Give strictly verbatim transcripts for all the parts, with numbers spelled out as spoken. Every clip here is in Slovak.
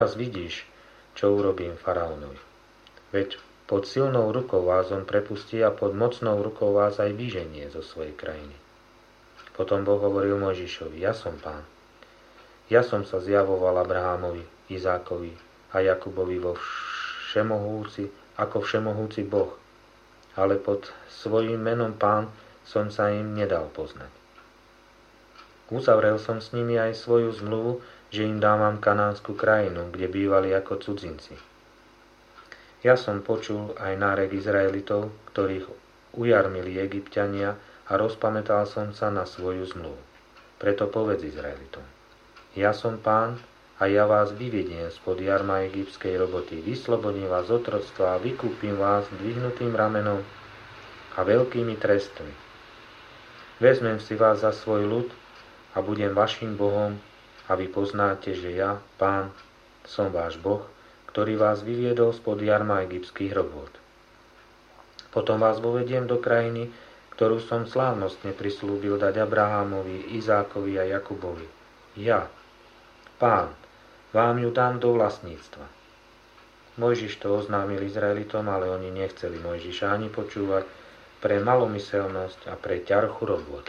Teraz vidíš, čo urobím faraónovi. Veď pod silnou rukou vás on prepustí a pod mocnou rukou vás aj vyženie zo svojej krajiny. Potom Boh hovoril Mojžišovi, ja som Pán. Ja som sa zjavoval Abrahámovi, Izákovi a Jakubovi vo všemohúci, ako všemohúci Boh, ale pod svojím menom Pán som sa im nedal poznať. Uzavrel som s nimi aj svoju zmluvu, že im dávam kanánsku krajinu, kde bývali ako cudzinci. Ja som počul aj nárek Izraelitov, ktorých ujarmili Egypťania a rozpamätal som sa na svoju zmluvu. Preto povedz Izraelitom. Ja som Pán a ja vás vyvediem spod jarma egyptskej roboty. Vyslobodím vás z otroctva a vykúpim vás dvihnutým ramenom a veľkými trestmi. Vezmem si vás za svoj ľud a budem vašim Bohom a vy poznáte, že ja, Pán, som váš Boh, ktorý vás vyviedol spod jarma egyptských robôt. Potom vás vovediem do krajiny, ktorú som slávnostne prislúbil dať Abrahámovi, Izákovi a Jakubovi. Ja, Pán, vám ju dám do vlastníctva. Mojžiš to oznámil Izraelitom, ale oni nechceli Mojžiša ani počúvať pre malomyselnosť a pre ťarchu robôt.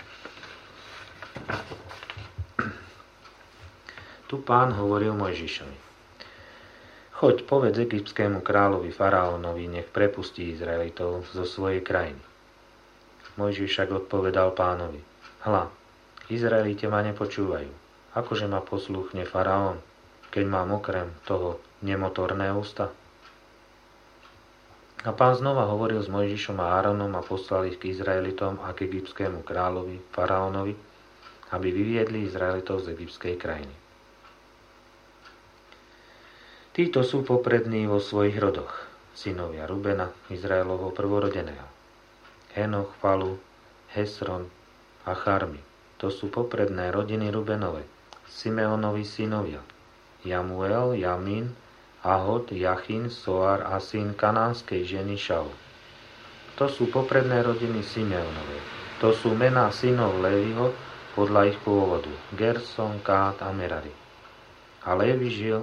Tu Pán hovoril Mojžišovi. Choď, povedz egyptskému kráľovi faraónovi, nech prepustí Izraelitov zo svojej krajiny. Mojžiš však odpovedal Pánovi. Hľa, Izraelite ma nepočúvajú. Akože ma poslúchne faraón, keď mám okrem toho nemotorné ústa? A Pán znova hovoril s Mojžišom a Áronom a poslal ich k Izraelitom a k egyptskému kráľovi faraónovi, aby vyviedli Izraelitov z egyptskej krajiny. Títo sú poprední vo svojich rodoch, synovia Rubena, Izraelovho prvorodeného. Henoch, Falu, Hesron a Charmi. To sú popredné rodiny Rubenove, Simeonovi synovia. Jamuel, Jamin, Ahod, Jachin, Soar a syn kanánskej ženy Šaul. To sú popredné rodiny Simeonove. To sú mená synov Léviho podľa ich pôvodu. Gerson, Kát a Merari. A Lévi žil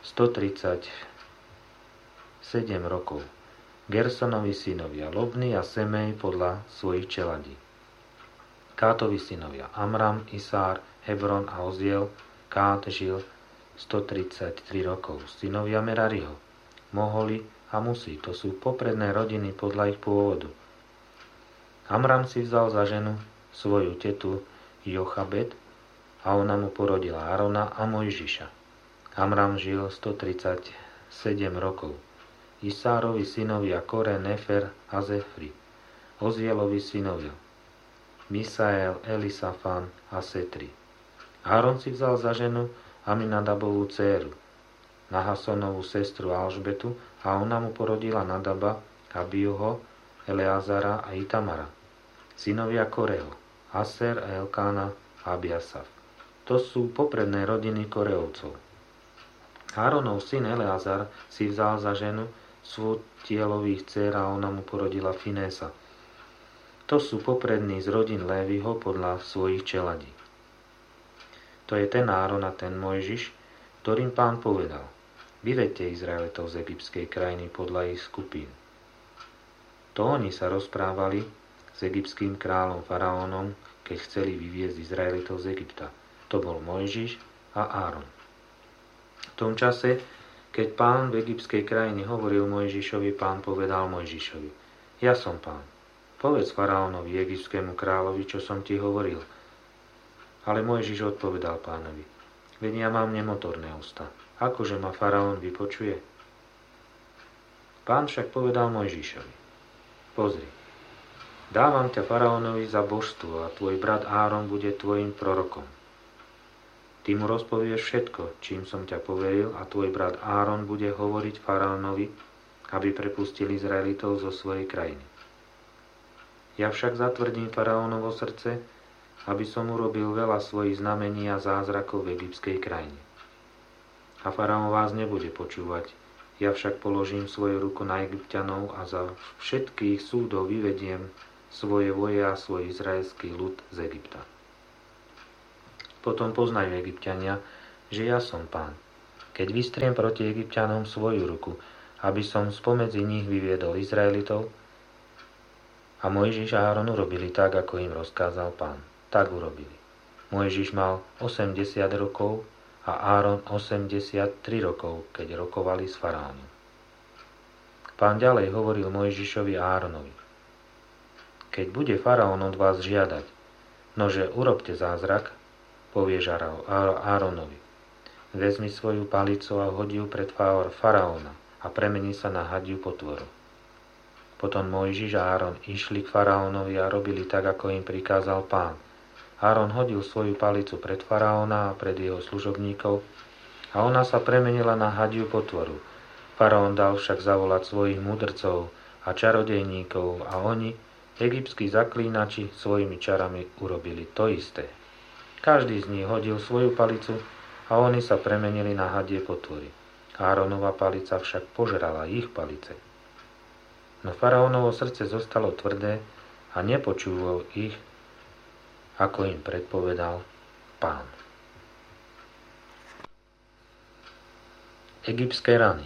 stotridsaťsedem rokov. Gersonovi synovia Lobny a Semej podľa svojich čeladí. Kátovi synovia Amram, Isár, Hebron a Oziel. Kát žil stotridsaťtri rokov. Synovia Merariho Moholi a Musi. To sú popredné rodiny podľa ich pôvodu. Amram si vzal za ženu svoju tetu Jochabed a ona mu porodila Árona a Mojžiša. Amram žil stotridsaťsedem rokov. Isárovi synovia Kore, Nefer a Zefri. Ozielovi synovia Misael, Elisafán a Setri. Áron si vzal za ženu Aminadabovú dcéru, Nahasonovú sestru Alžbetu a ona mu porodila Nadaba, Abiuho, Eleazara a Itamara. Synovia Koreho, Aser, Elkána a Abiasaf. To sú popredné rodiny Koreovcov. Áronov syn Eleazar si vzal za ženu Svotielových dcér a ona mu porodila Finésa. To sú poprední z rodín Léviho podľa svojich čeladí. To je ten Áron a ten Mojžiš, ktorým Pán povedal: vyvedte Izraelitov z egyptskej krajiny podľa ich skupín. To oni sa rozprávali s egyptským kráľom faraónom, keď chceli vyviezť Izraelitov z Egypta. To bol Mojžiš a Áron. V tom čase, keď Pán v egyptskej krajine hovoril Mojžišovi, Pán povedal Mojžišovi: ja som Pán. Povedz faraónovi, egyptskému kráľovi, čo som ti hovoril. Ale Mojžiš odpovedal Pánovi: veď ja mám nemotorné ústa. Akože ma faraón vypočuje? Pán však povedal Mojžišovi: pozri, dávam ťa faraónovi za božstvo a tvoj brat Áron bude tvojim prorokom. Ty mu rozpovieš všetko, čím som ťa poveril, a tvoj brat Áron bude hovoriť faraónovi, aby prepustil Izraelitov zo svojej krajiny. Ja však zatvrdím faraónovo srdce, aby som urobil veľa svojich znamení a zázrakov v egyptskej krajine. A faraón vás nebude počúvať, ja však položím svoju ruku na Egypťanov a za všetkých súdov vyvediem svoje voje a svoj izraelský ľud z Egypta. Potom poznajú Egypťania, že ja som Pán, keď vystriem proti Egypťanom svoju ruku, aby som spomedzi nich vyviedol Izraelitov? A Mojžiš a Áron urobili tak, ako im rozkázal Pán. Tak urobili. Mojžiš mal osemdesiat rokov a Áron osemdesiattri rokov, keď rokovali s faraónom. Pán ďalej hovoril Mojžišovi a Áronovi: Keď bude faraón od vás žiadať, nože urobte zázrak, povieš Áronovi: Vezmi svoju palicu a hodí ju pred faraóna a premení sa na hadiu potvoru. Potom Mojžiš a Áron išli k faraónovi a robili tak, ako im prikázal Pán. Áron hodil svoju palicu pred faraóna a pred jeho služobníkov a ona sa premenila na hadiu potvoru. Faraón dal však zavolať svojich mudrcov a čarodejníkov a oni, egyptskí zaklínači, svojimi čarami urobili to isté. Každý z nich hodil svoju palicu a oni sa premenili na hadie potvory. Áronova palica však požrala ich palice. No faraónovo srdce zostalo tvrdé a nepočúval ich, ako im predpovedal Pán. Egyptské rany.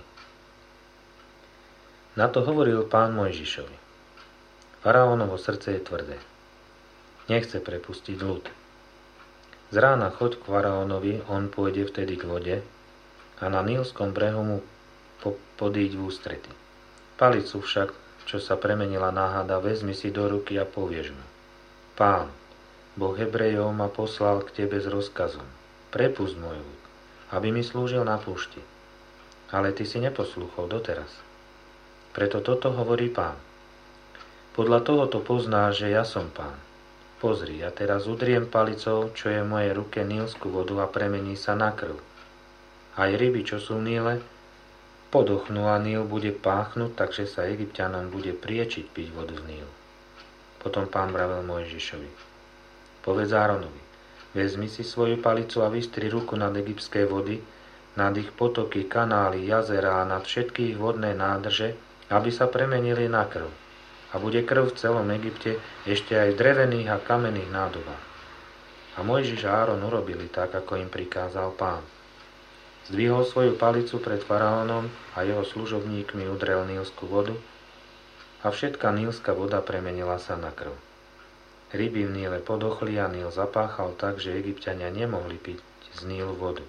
Na to hovoril Pán Mojžišovi: Faraónovo srdce je tvrdé. Nechce prepustiť ľud. Z rána choď k faraónovi, on pôjde vtedy k vode a na Nílskom brehu mu po- podíď v ústrety. Palicu však, čo sa premenila na hada, vezmi si do ruky a povieš mu: Pán, Boh Hebrejov ma poslal k tebe s rozkazom: prepusť môj ľud, aby mi slúžil na púšti. Ale ty si neposlúchol doteraz. Preto toto hovorí Pán: podľa tohoto poznáš, že ja som Pán. Pozri, ja teraz udriem palicou, čo je v mojej ruke, Nílsku vodu a premení sa na krv. Aj ryby, čo sú v Níle, podochnú a Níl bude páchnúť, takže sa Egypťanom bude priečiť piť vodu z Nílu. Potom Pán vravel Mojžišovi: povedz Áronovi: vezmi si svoju palicu a vystri ruku nad egyptské vody, nad ich potoky, kanály, jazerá a nad všetky ich vodné nádrže, aby sa premenili na krv. A bude krv v celom Egypte, ešte aj v drevených a kamenných nádobách. A Mojžiš a Áron urobili tak, ako im prikázal Pán. Zdvihol svoju palicu pred faraónom a jeho služobníkmi udrel Nílsku vodu a všetká nílska voda premenila sa na krv. Ryby v Níle podochli a Níl zapáchal tak, že Egypťania nemohli piť z Nílu vodu.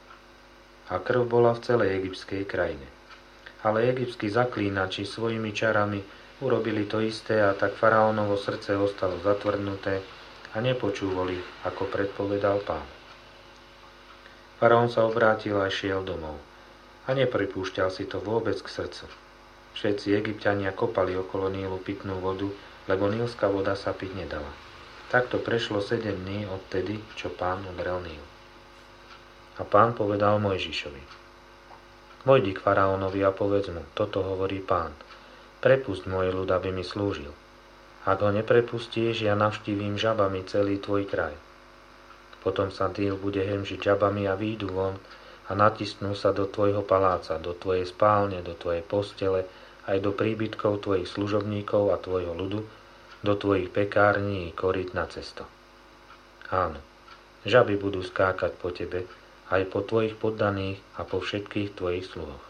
A krv bola v celej egyptskej krajine. Ale egyptskí zaklínači svojimi čarami urobili to isté a tak faraónovo srdce ostalo zatvrdnuté a nepočúvali, ako predpovedal Pán. Faraón sa obrátil a šiel domov a nepripúšťal si to vôbec k srdcu. Všetci Egypťania kopali okolo Nílu pitnú vodu, lebo nílska voda sa piť nedala. Takto prešlo sedem dní odtedy, čo Pán udrel Níl. A Pán povedal Mojžišovi: vojdi k faraónovi a povedz mu: toto hovorí Pán: prepusť môj ľud, aby mi slúžil. Ak ho neprepustíš, ja navštívim žabami celý tvoj kraj. Potom sa Níl bude hemžiť žabami a výjdu von a natisnú sa do tvojho paláca, do tvojej spálne, do tvojej postele, aj do príbytkov tvojich služobníkov a tvojho ľudu, do tvojich pekární i korít na cesto. Áno, žaby budú skákať po tebe, aj po tvojich poddaných a po všetkých tvojich sluhoch.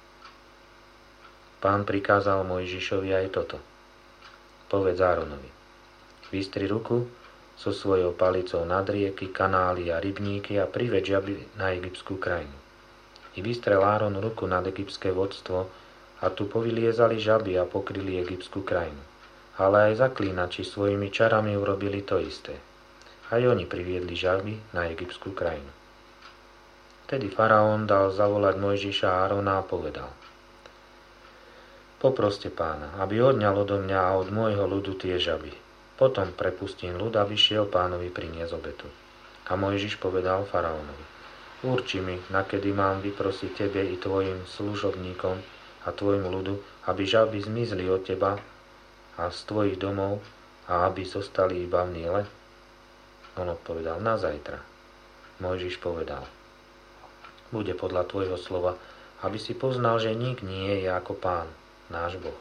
Pán prikázal Mojžišovi aj toto: povedz Áronovi: vystri ruku so svojou palicou nad rieky, kanály a rybníky a priveď žaby na egyptskú krajinu. I vystrel Áron ruku nad egyptské vodstvo a tu povyliezali žaby a pokryli egyptskú krajinu. Ale aj zaklínači svojimi čarami urobili to isté. Aj oni priviedli žaby na egyptskú krajinu. Vtedy faraón dal zavolať Mojžiša a Árona a povedal: poproste Pána, aby odňal odo mňa a od môjho ľudu tie žaby. Potom prepustím ľud a vyšiel Pánovi priniesť obetu. A Mojžiš povedal faraónovi: urči mi, nakedy mám vyprosiť tebe i tvojim služobníkom a tvojmu ľudu, aby žaby zmizli od teba a z tvojich domov a aby zostali iba v Níle? On odpovedal: na zajtra. Mojžiš povedal: bude podľa tvojho slova, aby si poznal, že nik nie je ako Pán, náš Boh.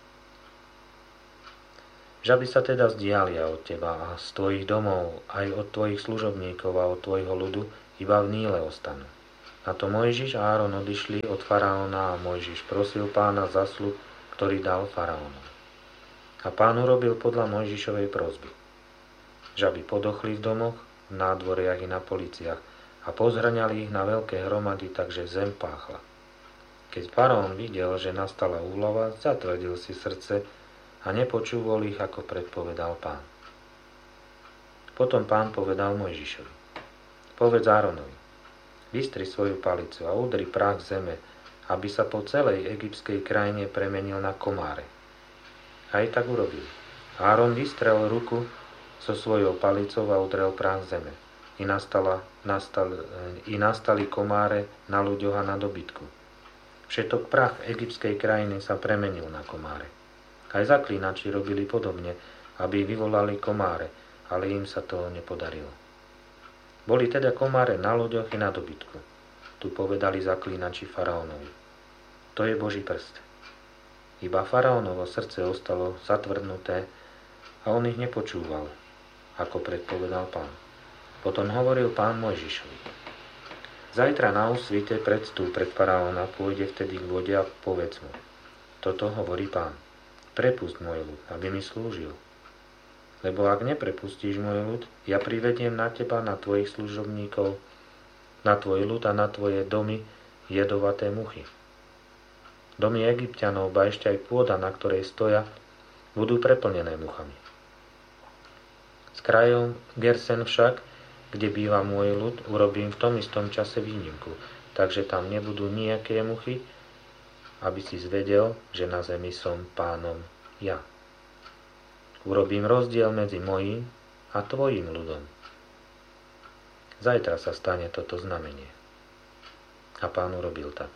Žaby sa teda vzdialia od teba a z tvojich domov, aj od tvojich služobníkov a od tvojho ľudu iba v Níle ostanú. Na to Mojžiš a Áron odišli od faraóna a Mojžiš prosil Pána za sľub, ktorý dal faraónovi. A Pán urobil podľa Mojžišovej prosby. Žaby podochli v domoch, v nádvoriach i na policiach a pozhŕňali ich na veľké hromady, takže zem páchla. Keď faraón videl, že nastala úlava, zatvrdil si srdce a nepočúval ich, ako predpovedal Pán. Potom Pán povedal Mojžišovi: Povedz Áronovi, vystri svoju palicu a udri prach zeme, aby sa po celej egyptskej krajine premenil na komáre. Aj tak urobil. Áron vystrel ruku so svojou palicou a udrel prach zeme. I, nastala, nastal, I nastali komáre na ľuďoch a na dobytku. Všetok prach egyptskej krajiny sa premenil na komáre. Aj zaklínači robili podobne, aby vyvolali komáre, ale im sa to nepodarilo. Boli teda komáre na ľuďoch i na dobytku. Tu povedali zaklínači faraónovi: To je Boží prst. Iba faraónovo srdce ostalo zatvrdnuté a on ich nepočúval, ako predpovedal Pán. Potom hovoril Pán Mojžišovi: Zajtra na úsvite predstúp pred faraóna, pôjde vtedy k vode a povedz mu: Toto hovorí Pán. Prepusť môj ľud, aby mi slúžil. Lebo ak neprepustíš môj ľud, ja privediem na teba, na tvojich služobníkov, na tvoj ľud a na tvoje domy jedovaté muchy. Domy Egypťanov, ba ešte aj pôda, na ktorej stoja, budú preplnené muchami. S krajom Gersen však, kde býva môj ľud, urobím v tom istom čase výnimku, takže tam nebudú nejaké muchy, aby si zvedel, že na zemi som Pánom ja. Urobím rozdiel medzi mojím a tvojím ľudom. Zajtra sa stane toto znamenie. A Pán urobil tak.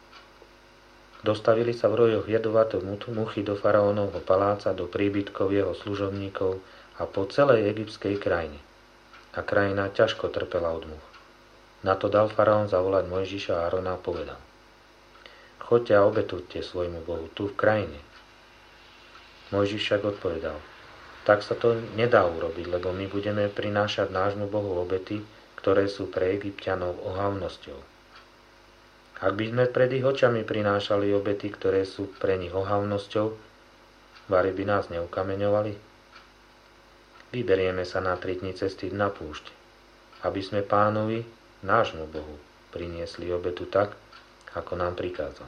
Dostavili sa v rojoch jedovaté muchy do faraónovho paláca, do príbytkov jeho služobníkov a po celej egyptskej krajine. A krajina ťažko trpela od much. Na to dal faraón zavolať Mojžiša a Árona a povedal: Choďte a obetujte svojmu Bohu tu v krajine. Mojžiš však odpovedal: Tak sa to nedá urobiť, lebo my budeme prinášať nášmu Bohu obety, ktoré sú pre Egypťanov ohavnosťou. Ak by sme pred ich očami prinášali obety, ktoré sú pre nich ohavnosťou, vari by nás neukameňovali. Vyberieme sa na tri dni cesty na púšť, aby sme Pánovi, nášmu Bohu, priniesli obetu tak, ako nám prikázal.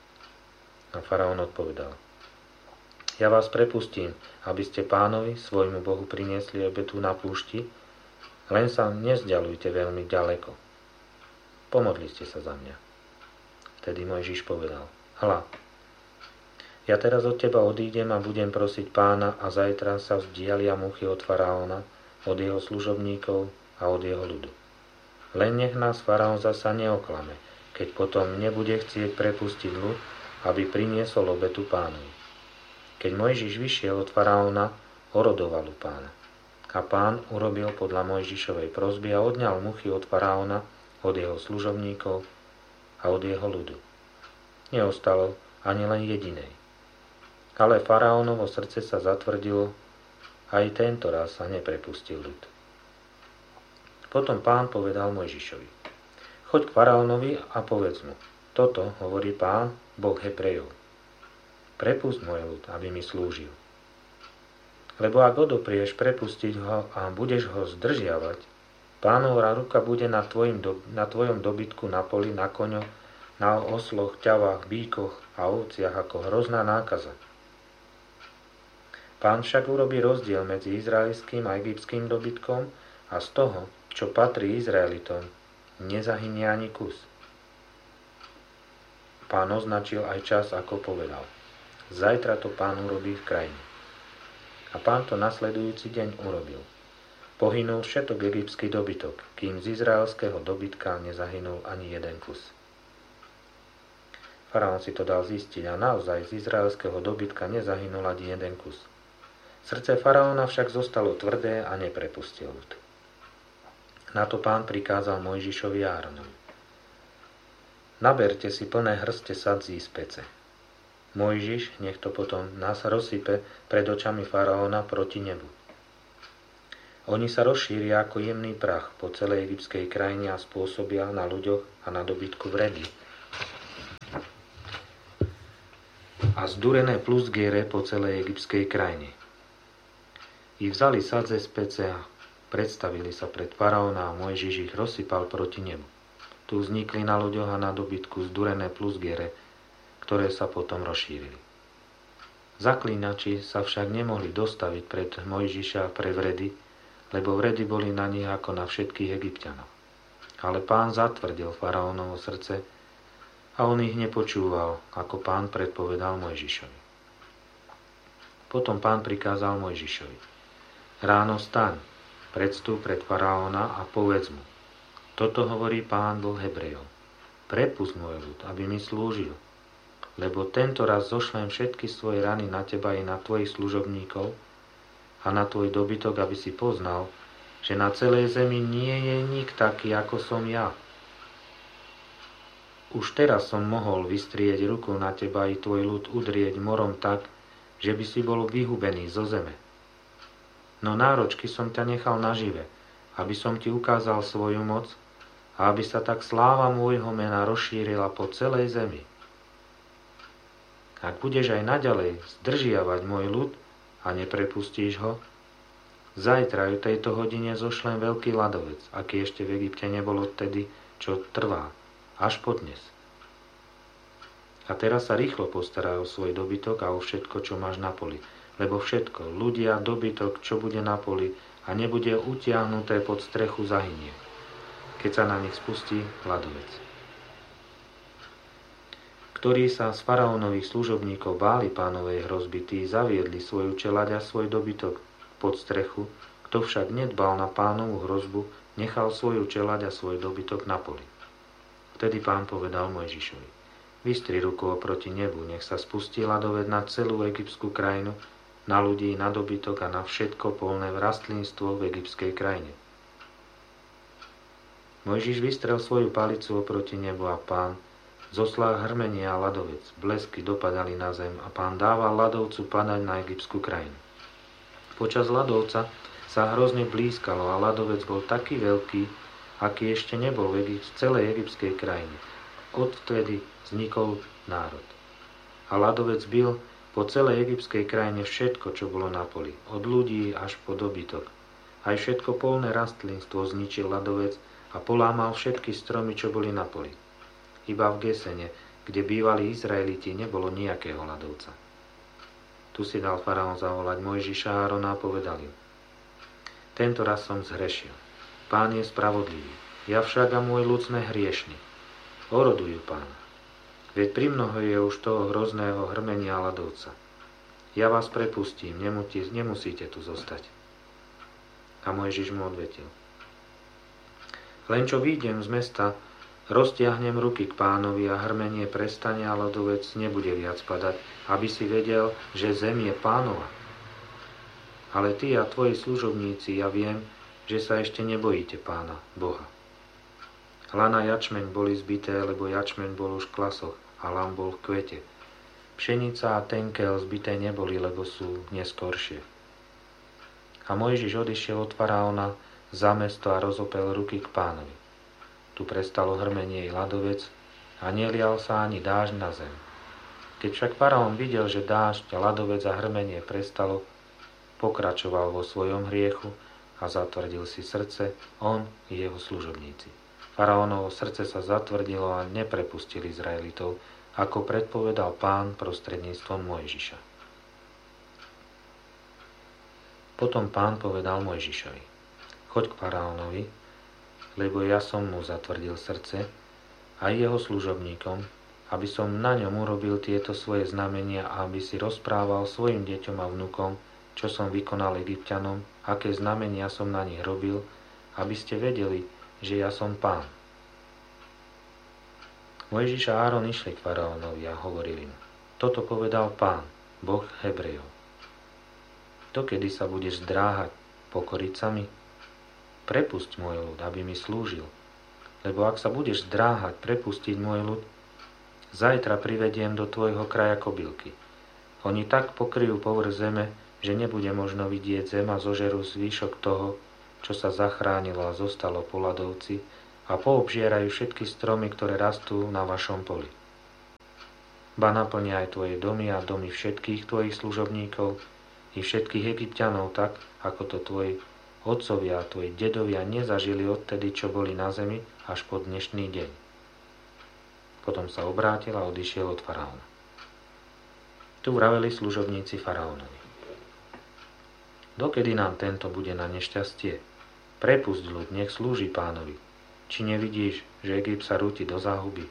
A faraón odpovedal: Ja vás prepustím, aby ste Pánovi, svojmu Bohu, priniesli obetu na púšti, len sa nezďalujte veľmi ďaleko. Pomodli ste sa za mňa. Vtedy Mojžiš povedal: Hľa, ja teraz od teba odídem a budem prosiť Pána a zajtra sa vzdialia muchy od faraóna, od jeho služobníkov a od jeho ľudu. Len nech nás faraón zasa neoklame, keď potom nebude chcieť prepustiť ľud, aby priniesol obetu Pánovi. Keď Mojžiš vyšiel od faraóna, orodoval u Pána. A Pán urobil podľa Mojžišovej prosby a odňal muchy od faraóna, od jeho služobníkov a od jeho ľudu. Neostalo ani len jedinej. Ale faraónovo srdce sa zatvrdilo, aj tento raz sa neprepustil ľud. Potom Pán povedal Mojžišovi: Choď k faraónovi a povedz mu: Toto hovorí Pán, Boh Hebrejov. Prepusť môj ľud, aby mi slúžil. Lebo ak odoprieš prepustiť ho a budeš ho zdržiavať, Pánová ruka bude na, tvojim do, na tvojom dobytku, na poli, na koňoch, na osloch, ťavách, bíkoch a ovciach ako hrozná nákaza. Pán však urobí rozdiel medzi izraelským a egyptským dobytkom a z toho, čo patrí Izraelitom, nezahynie ani kus. Pán označil aj čas, ako povedal: Zajtra to Pán urobí v krajine. A Pán to nasledujúci deň urobil. Pohynul všetok egyptský dobytok, kým z izraelského dobytka nezahynul ani jeden kus. Faraón si to dal zistiť a naozaj z izraelského dobytka nezahynul ani jeden kus. Srdce faraóna však zostalo tvrdé a neprepustil ľud. Na to Pán prikázal Mojžišovi a Áronovi: Naberte si plné hrste sadzí z pece. Mojžiš nech to potom nás rozsype pred očami faraóna proti nebu. Oni sa rozšíria ako jemný prach po celej egyptskej krajine a spôsobia na ľuďoch a na dobytku vredy. A zdúrené plusgiere po celej egyptskej krajine. I vzali sadze z pece a predstavili sa pred faraóna a Mojžiš ich rozsypal proti nebu. Tu vznikli na ľuďoch a na dobytku zdúrené plusgiere, ktoré sa potom rozšírili. Zaklínači sa však nemohli dostaviť pred Mojžiša pre vredy, lebo vredy boli na nich ako na všetkých Egypťanov. Ale Pán zatvrdil faraónovo srdce a on ich nepočúval, ako Pán predpovedal Mojžišovi. Potom Pán prikázal Mojžišovi: Ráno vstaň, predstúp pred faraóna a povedz mu: Toto hovorí Pán, Boh Hebrejov. Prepusť môj ľud, aby mi slúžil, lebo tento raz zošlem všetky svoje rany na teba i na tvojich služobníkov a na tvoj dobytok, aby si poznal, že na celej zemi nie je nik taký, ako som ja. Už teraz som mohol vystrieť ruku na teba i tvoj ľud udrieť morom tak, že by si bol vyhubený zo zeme. No náročky som ťa nechal nažive, aby som ti ukázal svoju moc a aby sa tak sláva môjho mena rozšírila po celej zemi. Ak budeš aj naďalej zdržiavať môj ľud a neprepustíš ho, zajtra v tejto hodine zošlem veľký ľadovec, aký ešte v Egypte nebol odtedy, čo trvá, až po dnes. A teraz sa rýchlo postaraj o svoj dobytok a o všetko, čo máš na poli, lebo všetko, ľudia, dobytok, čo bude na poli a nebude utiahnuté pod strechu, zahynie, keď sa na nich spustí ľadovec. Ktorí sa z faraónových služobníkov báli Pánovej hrozby, tí zaviedli svoju čeľaď a svoj dobytok pod strechu, kto však nedbal na Pánovu hrozbu, nechal svoju čeľaď a svoj dobytok na poli. Vtedy Pán povedal Mojžišovi: Vystri ruku oproti nebu, nech sa spustí ľadovec na celú egyptskú krajinu, na ľudí, na dobytok a na všetko polné rastlinstvo v egyptskej krajine. Mojžiš vystrel svoju palicu oproti nebu a Pán zoslal hrmenie a ľadovec, blesky dopadali na zem a Pán dával ľadovcu padať na egyptskú krajinu. Počas ľadovca sa hrozne blízkalo a ľadovec bol taký veľký, aký ešte nebol v Egypt, celej egyptskej krajine. Odvtedy vznikol národ. A ľadovec bil po celej egyptskej krajine všetko, čo bolo na poli, od ľudí až po dobytok. Aj všetko polné rastlinstvo zničil ľadovec a polámal všetky stromy, čo boli na poli. Iba v Gesene, kde bývali Izraeliti, nebolo nejakého ľadovca. Tu si dal faraón zavolať Mojžiša a Árona a povedal im: Tento raz som zhrešil. Pán je spravodlivý, ja však a môj ľud sme hriešni. Orodujú Pána. Veď primnoho je už toho hrozného hrmenia ľadovca. Ja vás prepustím, nemusí, nemusíte tu zostať. A Mojžiš mu odvetil: Len čo výjdem z mesta, roztiahnem ruky k Pánovi a hrmenie prestane a ľadovec nebude viac padať, aby si vedel, že zem je Pánova. Ale ty a tvoji služobníci, ja viem, že sa ešte nebojíte Pána, Boha. Lana a jačmeň boli zbité, lebo jačmeň bol už v klasoch a lan bol v kvete. Pšenica a tenkel zbité neboli, lebo sú neskoršie. A Mojžiš odišiel od faraóna za mesto a rozopel ruky k Pánovi. Tu prestalo hrmenie i ľadovec a nelial sa ani dážď na zem. Keď však faraón videl, že dážď a ľadovec a hrmenie prestalo, pokračoval vo svojom hriechu a zatvrdil si srdce, on i jeho služobníci. Faraónovo srdce sa zatvrdilo a neprepustil Izraelitov, ako predpovedal Pán prostredníctvom Mojžiša. Potom Pán povedal Mojžišovi: Choď k faraónovi, lebo ja som mu zatvrdil srdce a jeho služobníkom, aby som na ňom urobil tieto svoje znamenia a aby si rozprával svojim deťom a vnukom, čo som vykonal Egypťanom, aké znamenia som na nich robil, aby ste vedeli, že ja som Pán. Mojžiš a Áron išli k faraónovi a hovorili mu: Toto povedal Pán, Boh Hebrejov. Dokedy sa budeš zdráhať pokoriť sa mi? Prepusť môj ľud, aby mi slúžil. Lebo ak sa budeš zdráhať prepustiť môj ľud, zajtra privediem do tvojho kraja kobylky. Oni tak pokryjú povrch zeme, že nebude možno vidieť zem a zožerú zvýšok toho, čo sa zachránilo a zostalo po ľadovci, a poobžierajú všetky stromy, ktoré rastú na vašom poli. Ba naplnia aj tvoje domy a domy všetkých tvojich služobníkov i všetkých Egypťanov tak, ako to tvoji otcovia a tvoji dedovia nezažili odtedy, čo boli na zemi, až po dnešný deň. Potom sa obrátil a odišiel od faraóna. Tu vraveli služobníci faraónovi: Dokedy nám tento bude na nešťastie? Prepusť ľud, nech slúži pánovi. Či nevidíš, že Egypt sa rúti do záhuby?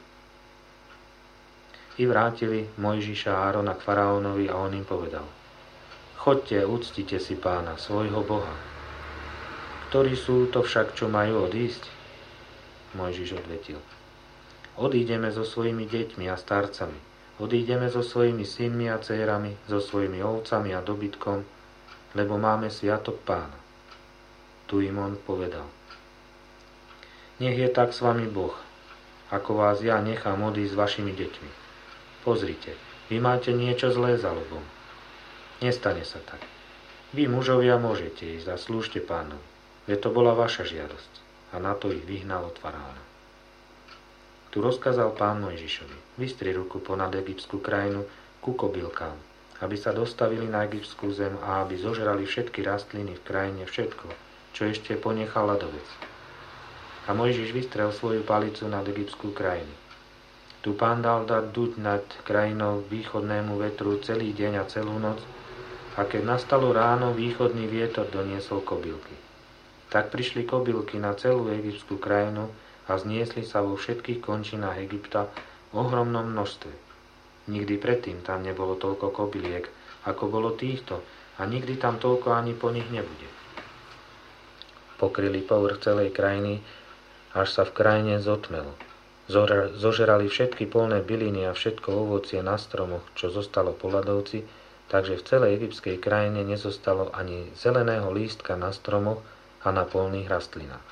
I vrátili Mojžiša a Árona k faraónovi a on im povedal: Choďte, uctite si pána, svojho Boha. Ktorí sú to však, čo majú odísť? Mojžiš odvetil: Odídeme so svojimi deťmi a starcami, odídeme so svojimi synmi a dcérami, so svojimi ovcami a dobytkom, lebo máme sviatok pána. Tu im on povedal: Nech je tak s vami Boh, ako vás ja nechám odísť s vašimi deťmi. Pozrite, vy máte niečo zlé za lobom. Nestane sa tak. Vy, mužovia, môžete ísť a slúžte pánovi, veď to bola vaša žiadosť. A na to ich vyhnal od faraóna. Tu rozkázal pán Mojžišovi: Vystri ruku ponad egyptskú krajinu ku kobylkám, aby sa dostavili na egyptskú zem a aby zožrali všetky rastliny v krajine, všetko, čo ešte ponechal ľadovec. A Mojžiš vystrel svoju palicu nad egyptskú krajinu. Tu pán dal dať duť nad krajinou východnému vetru celý deň a celú noc, a keď nastalo ráno, východný vietor doniesol kobylky. Tak prišli kobylky na celú egyptskú krajinu a zniesli sa vo všetkých končinách Egypta v ohromnom množstve. Nikdy predtým tam nebolo toľko kobyliek, ako bolo týchto, a nikdy tam toľko ani po nich nebude. Pokryli povrch celej krajiny, až sa v krajine zotmelo. Zožerali všetky polné byliny a všetko ovocie na stromoch, čo zostalo po ľadovci, takže v celej egyptskej krajine nezostalo ani zeleného lístka na stromoch a na polných rastlinách.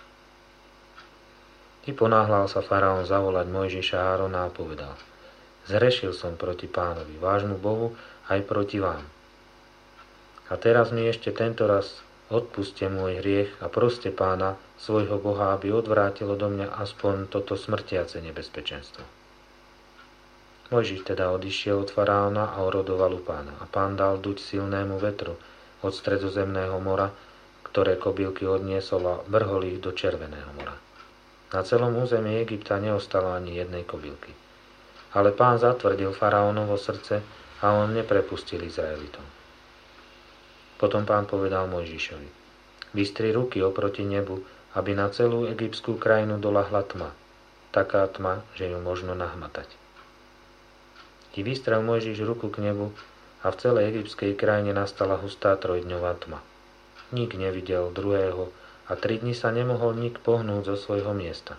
I ponáhľal sa faraón zavolať Mojžiša a Árona a povedal: Zrešil som proti pánovi, vášmu Bohu, aj proti vám. A teraz mi ešte tento raz odpuste môj hriech a proste pána, svojho Boha, aby odvrátilo do mňa aspoň toto smrtiace nebezpečenstvo. Mojžiš teda odišiel od faraóna a orodoval u pána. A pán dal duť silnému vetru od stredozemného mora, ktoré kobylky odniesol a vrhol ich do Červeného mora. Na celom území Egypta neostalo ani jednej kobylky. Ale pán zatvrdil faraónovo srdce a on neprepustil Izraelitom. Potom pán povedal Mojžišovi: Vystri ruky oproti nebu, aby na celú egyptskú krajinu doľahla tma, taká tma, že ju možno nahmatať. I vystrel Mojžiš ruku k nebu a v celej egyptskej krajine nastala hustá trojdňová tma. Nik nevidel druhého a tri dni sa nemohol nik pohnúť zo svojho miesta.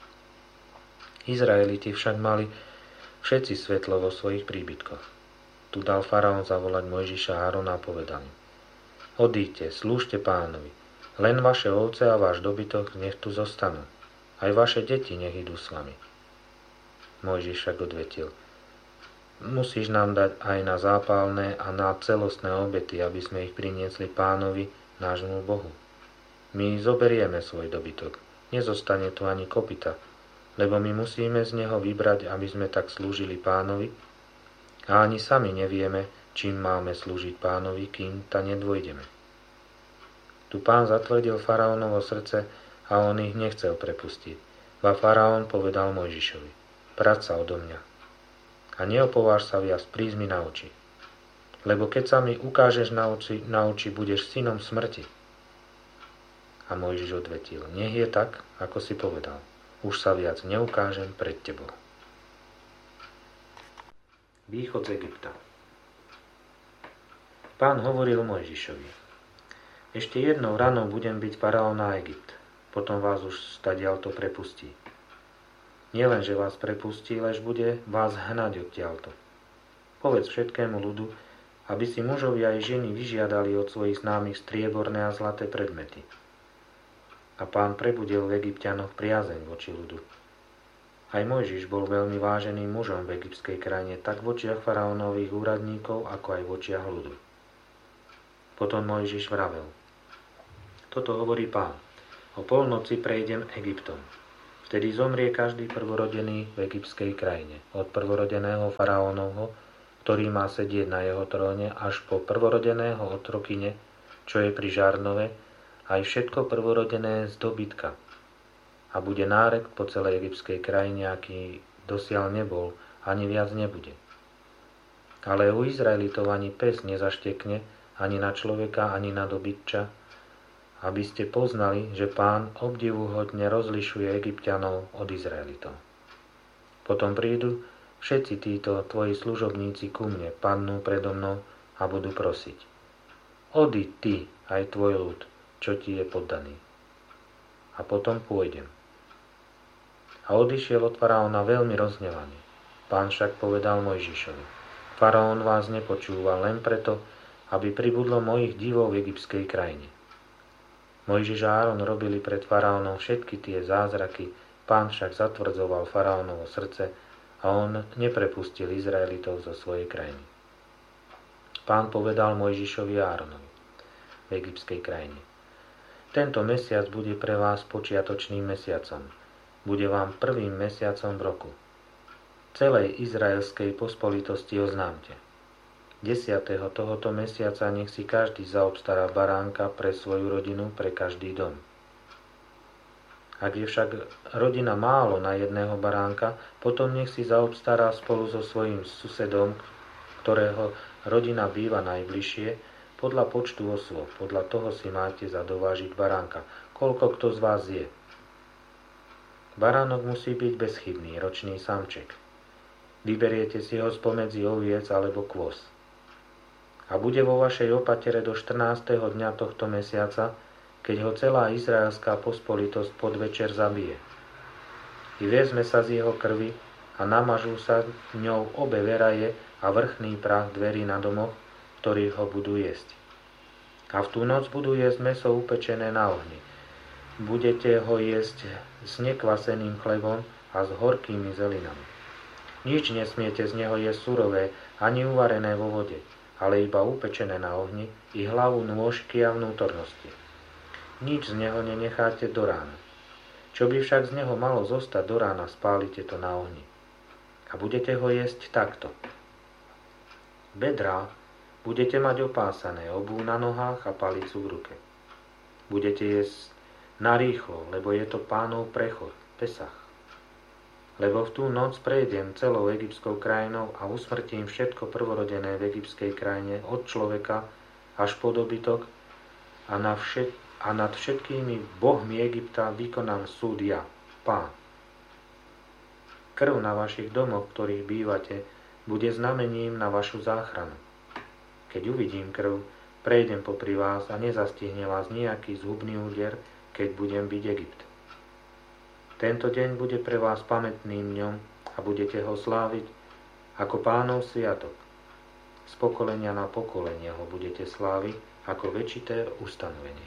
Izraeliti však mali všetci svetlo vo svojich príbytkoch. Tu dal faraón zavolať Mojžiša a Árona a povedal im: Odíďte, slúžte pánovi, len vaše ovce a váš dobytok nech tu zostanú, aj vaše deti nech idú s vami. Mojžiš však odvetil: Musíš nám dať aj na zápalné a na celostné obety, aby sme ich priniesli pánovi, nášmu Bohu. My zoberieme svoj dobytok, nezostane tu ani kopyta, lebo my musíme z neho vybrať, aby sme tak slúžili pánovi, a ani sami nevieme, čím máme slúžiť pánovi, kým ta nedvojdeme. Tu pán zatvrdil faraónovo srdce a on ich nechcel prepustiť. Ba faraón povedal Mojžišovi: Prať sa odo mňa a neopováž sa viac prísť mi na oči. Lebo keď sa mi ukážeš na oči, na oči, budeš synom smrti. A Mojžiš odvetil: Nech je tak, ako si povedal. Už sa viac neukážem pred tebou. Východ z Egypta. Pán hovoril Mojžišovi: Ešte jednou ranou budem byť faraón na Egypt, potom vás už stadiaľto prepustí. Nielen, že vás prepustí, lež bude vás hnať odtiaľto. Povedz všetkému ľudu, aby si mužovia aj ženy vyžiadali od svojich známych strieborné a zlaté predmety. A pán prebudil v Egypťanoch priazeň voči ľudu. Aj Mojžiš bol veľmi váženým mužom v egyptskej krajine, tak v očiach faraónových úradníkov, ako aj v očiach ľudu. Potom Mojžiš vravel: Toto hovorí pán: O polnoci prejdem Egyptom. Vtedy zomrie každý prvorodený v egyptskej krajine, od prvorodeného faraónovho, ktorý má sedieť na jeho tróne, až po prvorodeného otrokyne, čo je pri Žarnove, aj všetko prvorodené z dobytka. A bude nárek po celej egyptskej krajine, aký dosiaľ nebol, ani viac nebude. Ale u Izraelitov ani pes nezaštekne, ani na človeka, ani na dobytča, aby ste poznali, že Pán obdivuhodne rozlišuje Egypťanov od Izraelitov. Potom prídu všetci títo tvoji služobníci ku mne, padnú predo mnou a budú prosiť. Odi ty, aj tvoj ľud, čo ti je poddaný. A potom pôjdem. A odišiel od faraóna veľmi rozhnevaný. Pán však povedal Mojžišovi: Faraón vás nepočúva len preto, aby pribudlo mojich divov v egyptskej krajine. Mojžiš a Áron robili pred faraónom všetky tie zázraky, Pán však zatvrdzoval faraónovo srdce a on neprepustil Izraelitov zo svojej krajiny. Pán povedal Mojžišovi a Áronovi v egyptskej krajine: Tento mesiac bude pre vás počiatočným mesiacom. Bude vám prvým mesiacom v roku. Celej izraelskej pospolitosti oznámte: desiateho tohoto mesiaca nech si každý zaobstará baránka pre svoju rodinu, pre každý dom. Ak je však rodina málo na jedného baránka, potom nech si zaobstará spolu so svojím susedom, ktorého rodina býva najbližšie, podľa počtu osôb. Podľa toho si máte zadovážiť baránka, koľko kto z vás je. Baránok musí byť bezchybný, ročný samček. Vyberiete si ho spomedzi oviec alebo kôz. A bude vo vašej opatere do štrnásteho dňa tohto mesiaca, keď ho celá izraelská pospolitosť podvečer zabije. I vezme sa z jeho krvi a namažú sa ňou obe veraje a vrchný prach dverí na domoch, ktorí ho budú jesť. A v tú noc budú jesť mäso upečené na ohni. Budete ho jesť s nekvaseným chlebom a s horkými zelinami. Nič nesmiete z neho jesť surové, ani uvarené vo vode, ale iba upečené na ohni, i hlavu, nôžky a vnútornosti. Nič z neho nenecháte do rána. Čo by však z neho malo zostať do rána, spálite to na ohni. A budete ho jesť takto. Bedrá budete mať opásané, obú na nohách a palicu v ruke. Budete jesť narýchlo, lebo je to Pánov prechod, Pesach. Lebo v tú noc prejdem celou egyptskou krajinou a usmrtím všetko prvorodené v egyptskej krajine, od človeka až po dobytok, a, na všet, a nad všetkými bohmi Egypta vykonám súd ja, Pán. Krv na vašich domoch, v ktorých bývate, bude znamením na vašu záchranu. Keď uvidím krv, prejdem popri vás a nezastihne vás nejaký zhubný úder, keď budem byť Egypt. Tento deň bude pre vás pamätným dňom a budete ho sláviť ako Pánov sviatok. Z pokolenia na pokolenie ho budete sláviť ako väčšité ustanovenie.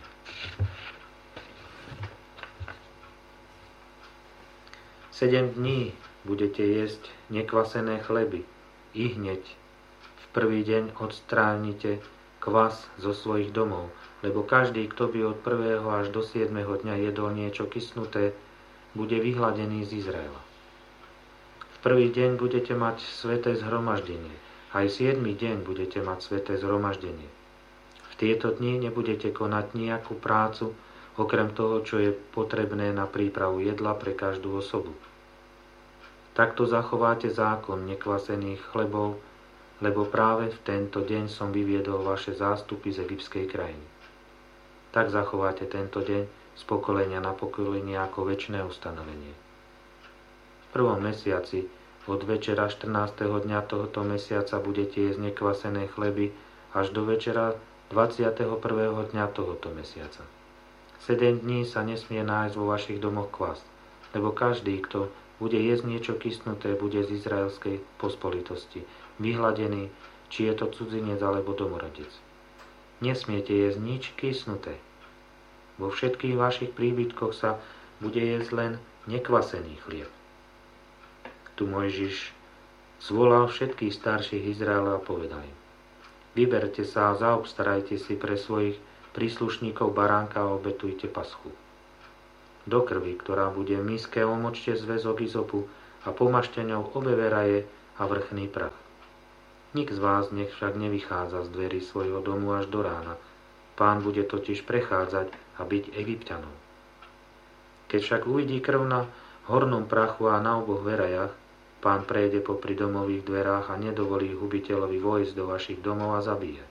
Sedem dní budete jesť nekvasené chleby, i hneď v prvý deň odstránite kvas zo svojich domov, lebo každý, kto by od prvého až do siedmeho dňa jedol niečo kysnuté, bude vyhladený z Izraela. V prvý deň budete mať sväté zhromaždenie, aj siedmy deň budete mať sväté zhromaždenie. V tieto dni nebudete konať nejakú prácu, okrem toho, čo je potrebné na prípravu jedla pre každú osobu. Takto zachováte zákon nekvasených chlebov, lebo práve v tento deň som vyviedol vaše zástupy z egyptskej krajiny. Tak zachováte tento deň z pokolenia na pokolenie ako večné ustanovenie. V prvom mesiaci od večera štrnásteho dňa tohoto mesiaca budete jesť nekvasené chleby až do večera dvadsiateho prvého dňa tohoto mesiaca. Sedem dní sa nesmie nájsť vo vašich domoch kvas, lebo každý, kto bude jesť niečo kysnuté, bude z izraelskej pospolitosti vyhladený, či je to cudzinec alebo domorodec. Nesmiete jesť nič kysnuté. Vo všetkých vašich príbytkoch sa bude jesť len nekvasený chlieb. Tu Mojžiš zvolal všetkých starších Izraela a povedal im: Vyberte sa a zaobstarajte si pre svojich príslušníkov baránka a obetujte paschu. do krvi, ktorá bude v miske, omočte zväzok izopu a pomažte ňou obe veraje a vrchný prach. Nik z vás nech však nevychádza z dverí svojho domu až do rána. Pán bude totiž prechádzať a byť Egypťanom. Keď však uvidí krv na hornom prachu a na oboch verajach, Pán prejde popri domových dverách a nedovolí hubiteľovi vojsť do vašich domov a zabíjať.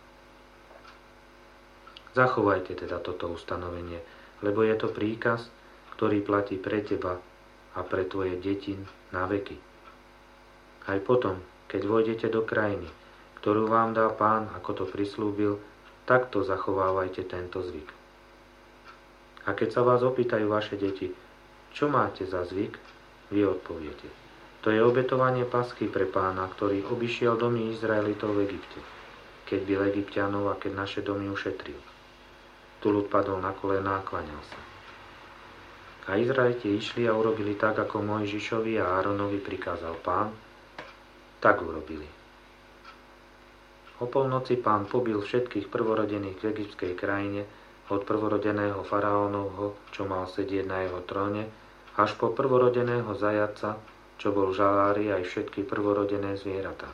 Zachovajte teda toto ustanovenie, lebo je to príkaz, ktorý platí pre teba a pre tvoje deti na veky. Aj potom, keď vojdete do krajiny, ktorú vám dá Pán, ako to prislúbil, takto zachovávajte tento zvyk. A keď sa vás opýtajú vaše deti, čo máte za zvyk, vy odpoviete. To je obetovanie paschy pre Pána, ktorý obišiel domy Izraelitov v Egypte, keď byl Egypťanov a keď naše domy ušetril. Tu ľud padol na kolená a klaňal sa. A Izraeliti išli a urobili tak, ako Mojžišovi a Áronovi prikázal Pán, tak urobili. O polnoci Pán pobil všetkých prvorodených v egyptskej krajine, od prvorodeného faraónovho, čo mal sedieť na jeho tróne, až po prvorodeného zajaca, čo bol žalári, aj všetky prvorodené zvieratá.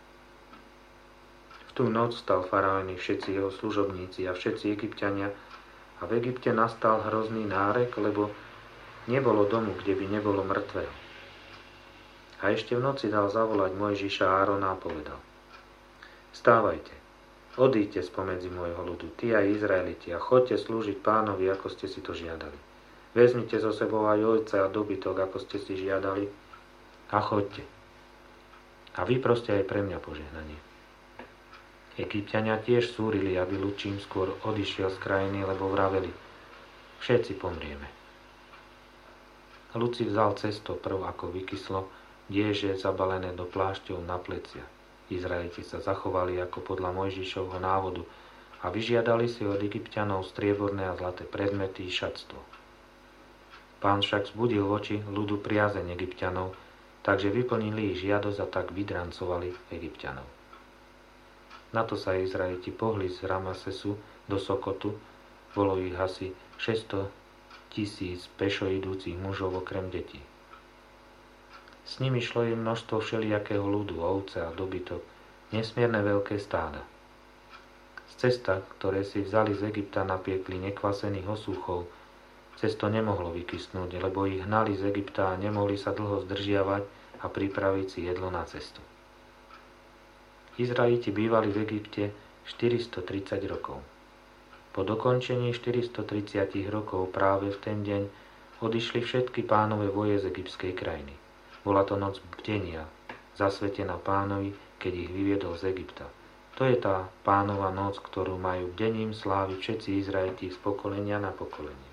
V tú noc stal faraón i všetci jeho služobníci a všetci Egypťania a v Egypte nastal hrozný nárek, lebo nebolo domu, kde by nebolo mŕtvého. A ešte v noci dal zavolať Mojžiša a Árona a povedal: Vstávajte, odíďte spomedzi môjho ľudu, ty aj Izraeliti, a choďte slúžiť Pánovi, ako ste si to žiadali. Vezmite so sebou aj ojca a dobytok, ako ste si žiadali, a choďte. A vy proste aj pre mňa požehnanie. Egypťania tiež súrili, aby ľud čím skôr odišiel z krajiny, lebo vraveli: Všetci pomrieme. A ľud si vzal cesto prv, ako vykyslo, dieže zabalené do plášťov na plecia. Izraeliti sa zachovali ako podľa Mojžišovho návodu a vyžiadali si od Egypťanov strieborné a zlaté predmety i šatstvo. Pán však vzbudil voči ľudu priazeň Egypťanov, takže vyplnili ich žiadosť a tak vydrancovali Egypťanov. Na to sa Izraeliti pohli z Ramasesu do Sokotu, bolo ich asi šesťsto tisíc pešo idúcich mužov okrem detí. S nimi šlo im množstvo všelijakého ľudu, ovce a dobytok, nesmierne veľké stáda. Z cesta, ktoré si vzali z Egypta, napiekli nekvasených osúchov. Cesto nemohlo vykysnúť, lebo ich hnali z Egypta a nemohli sa dlho zdržiavať a pripraviť si jedlo na cestu. Izraeliti bývali v Egypte štyristotridsať rokov. Po dokončení štyristotridsať rokov práve v ten deň odišli všetky Pánove voje z egyptskej krajiny. Bola to noc bdenia, zasvetená Pánovi, keď ich vyviedol z Egypta. To je tá Pánova noc, ktorú majú bdením sláviť všetci Izraeliti z pokolenia na pokolenie.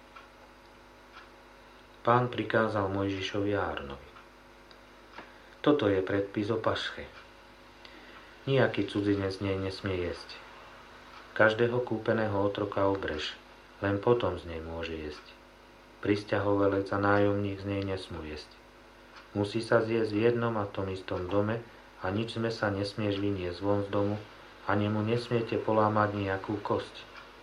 Pán prikázal Mojžišovi a Áronovi: Toto je predpis o pašche. Nijaký cudzinec z nej nesmie jesť. Každého kúpeného otroka obrež, len potom z nej môže jesť. Prisťahovalec a nájomník z nej nesmú jesť. Musí sa zjesť v jednom a tom istom dome a nič z mäsa nesmieš vyniesť von z domu, ani mu nesmiete polámať nejakú kosť.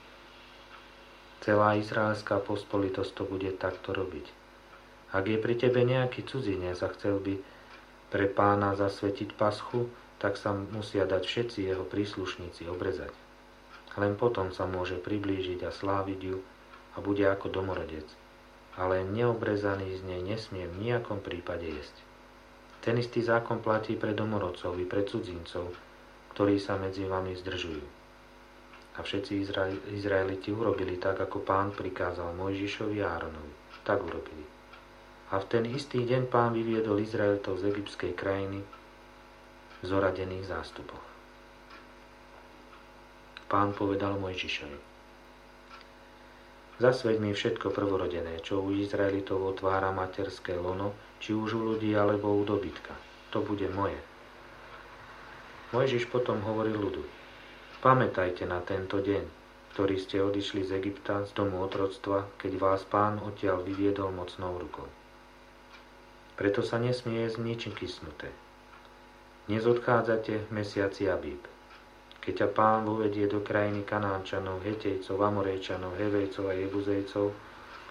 Celá izraelská pospolitosť to bude takto robiť. Ak je pri tebe nejaký cudzinec a chcel by pre Pána zasvetiť paschu, tak sa musia dať všetci jeho príslušníci obrezať. Len potom sa môže priblížiť a sláviť ju a bude ako domorodec. Ale neobrezaný z nej nesmie v nejakom prípade jesť. Ten istý zákon platí pre domorodcov i pre cudzincov, ktorí sa medzi vami zdržujú. A všetci Izrael, Izraeliti urobili tak, ako Pán prikázal Mojžišovi a Áronovi. Tak urobili. A v ten istý deň Pán vyviedol Izraelitov z egyptskej krajiny v zoradených zástupoch. Pán povedal Mojžišovi: Zasveď mi všetko prvorodené, čo u Izraelitov otvára materské lono, či už u ľudí alebo u dobytka. To bude moje. Mojžiš potom hovoril ľudu: Pamätajte na tento deň, ktorý ste odišli z Egypta, z domu otroctva, keď vás Pán odtiaľ vyviedol mocnou rukou. Preto sa nesmie jesť nič kysnuté. Dnes odchádzate v mesiaci Abíb. Keď ťa Pán uvedie do krajiny Kanánčanov, Hetejcov, Amorejčanov, Hevejcov a Jebuzejcov,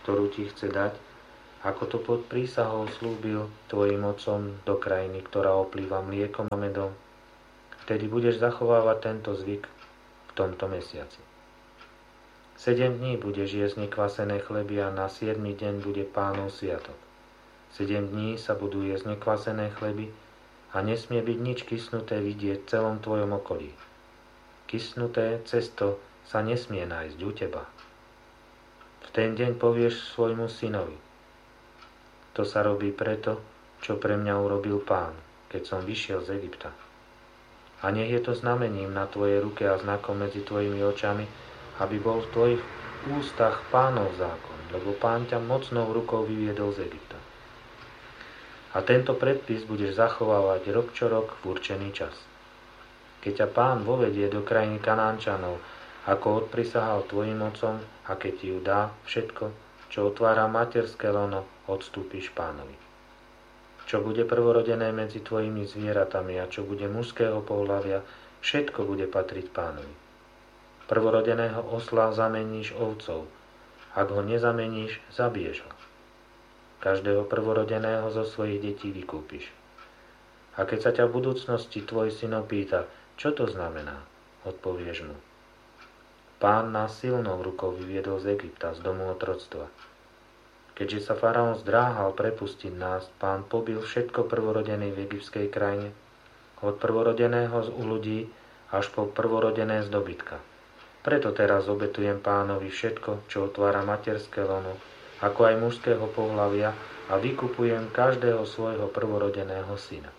ktorú ti chce dať, ako to pod prísahou slúbil tvojim otcom do krajiny, ktorá oplýva mliekom a medom, vtedy budeš zachovávať tento zvyk v tomto mesiaci. Sedem dní budeš jesť nekvasené chleby a na siedmy deň bude Pánov sviatok. Sedem dní sa budú jesť nekvasené chleby a nesmie byť nič kysnuté vidieť v celom tvojom okolí. Kysnuté cesto sa nesmie nájsť u teba. V ten deň povieš svojmu synovi: to sa robí preto, čo pre mňa urobil Pán, keď som vyšiel z Egypta. A nech je to znamením na tvojej ruke a znakom medzi tvojimi očami, aby bol v tvojich ústach Pánov zákon, lebo Pán ťa mocnou rukou vyviedol z Egypta. A tento predpis budeš zachovávať rok čo rok v určený čas. Keď ťa Pán vovedie do krajiny Kanánčanov, ako odprisahal tvojim otcom, a keď ti ju dá, všetko, čo otvára materské lono, odstúpiš Pánovi. Čo bude prvorodené medzi tvojimi zvieratami a čo bude mužského pohlavia, všetko bude patriť Pánovi. Prvorodeného osla zameníš ovcov, ak ho nezameníš, zabiješ ho. Každého prvorodeného zo svojich detí vykúpiš. A keď sa ťa v budúcnosti tvoj syn opýta, čo to znamená, odpovieš mu: Pán nás silnou rukou vyviedol z Egypta, z domu otroctva. Keďže sa faraón zdráhal prepustiť nás, Pán pobil všetko prvorodené v egyptskej krajine, od prvorodeného u ľudí až po prvorodené z dobytka. Preto teraz obetujem Pánovi všetko, čo otvára materské lono, ako aj mužského pohlavia, a vykupujem každého svojho prvorodeného syna.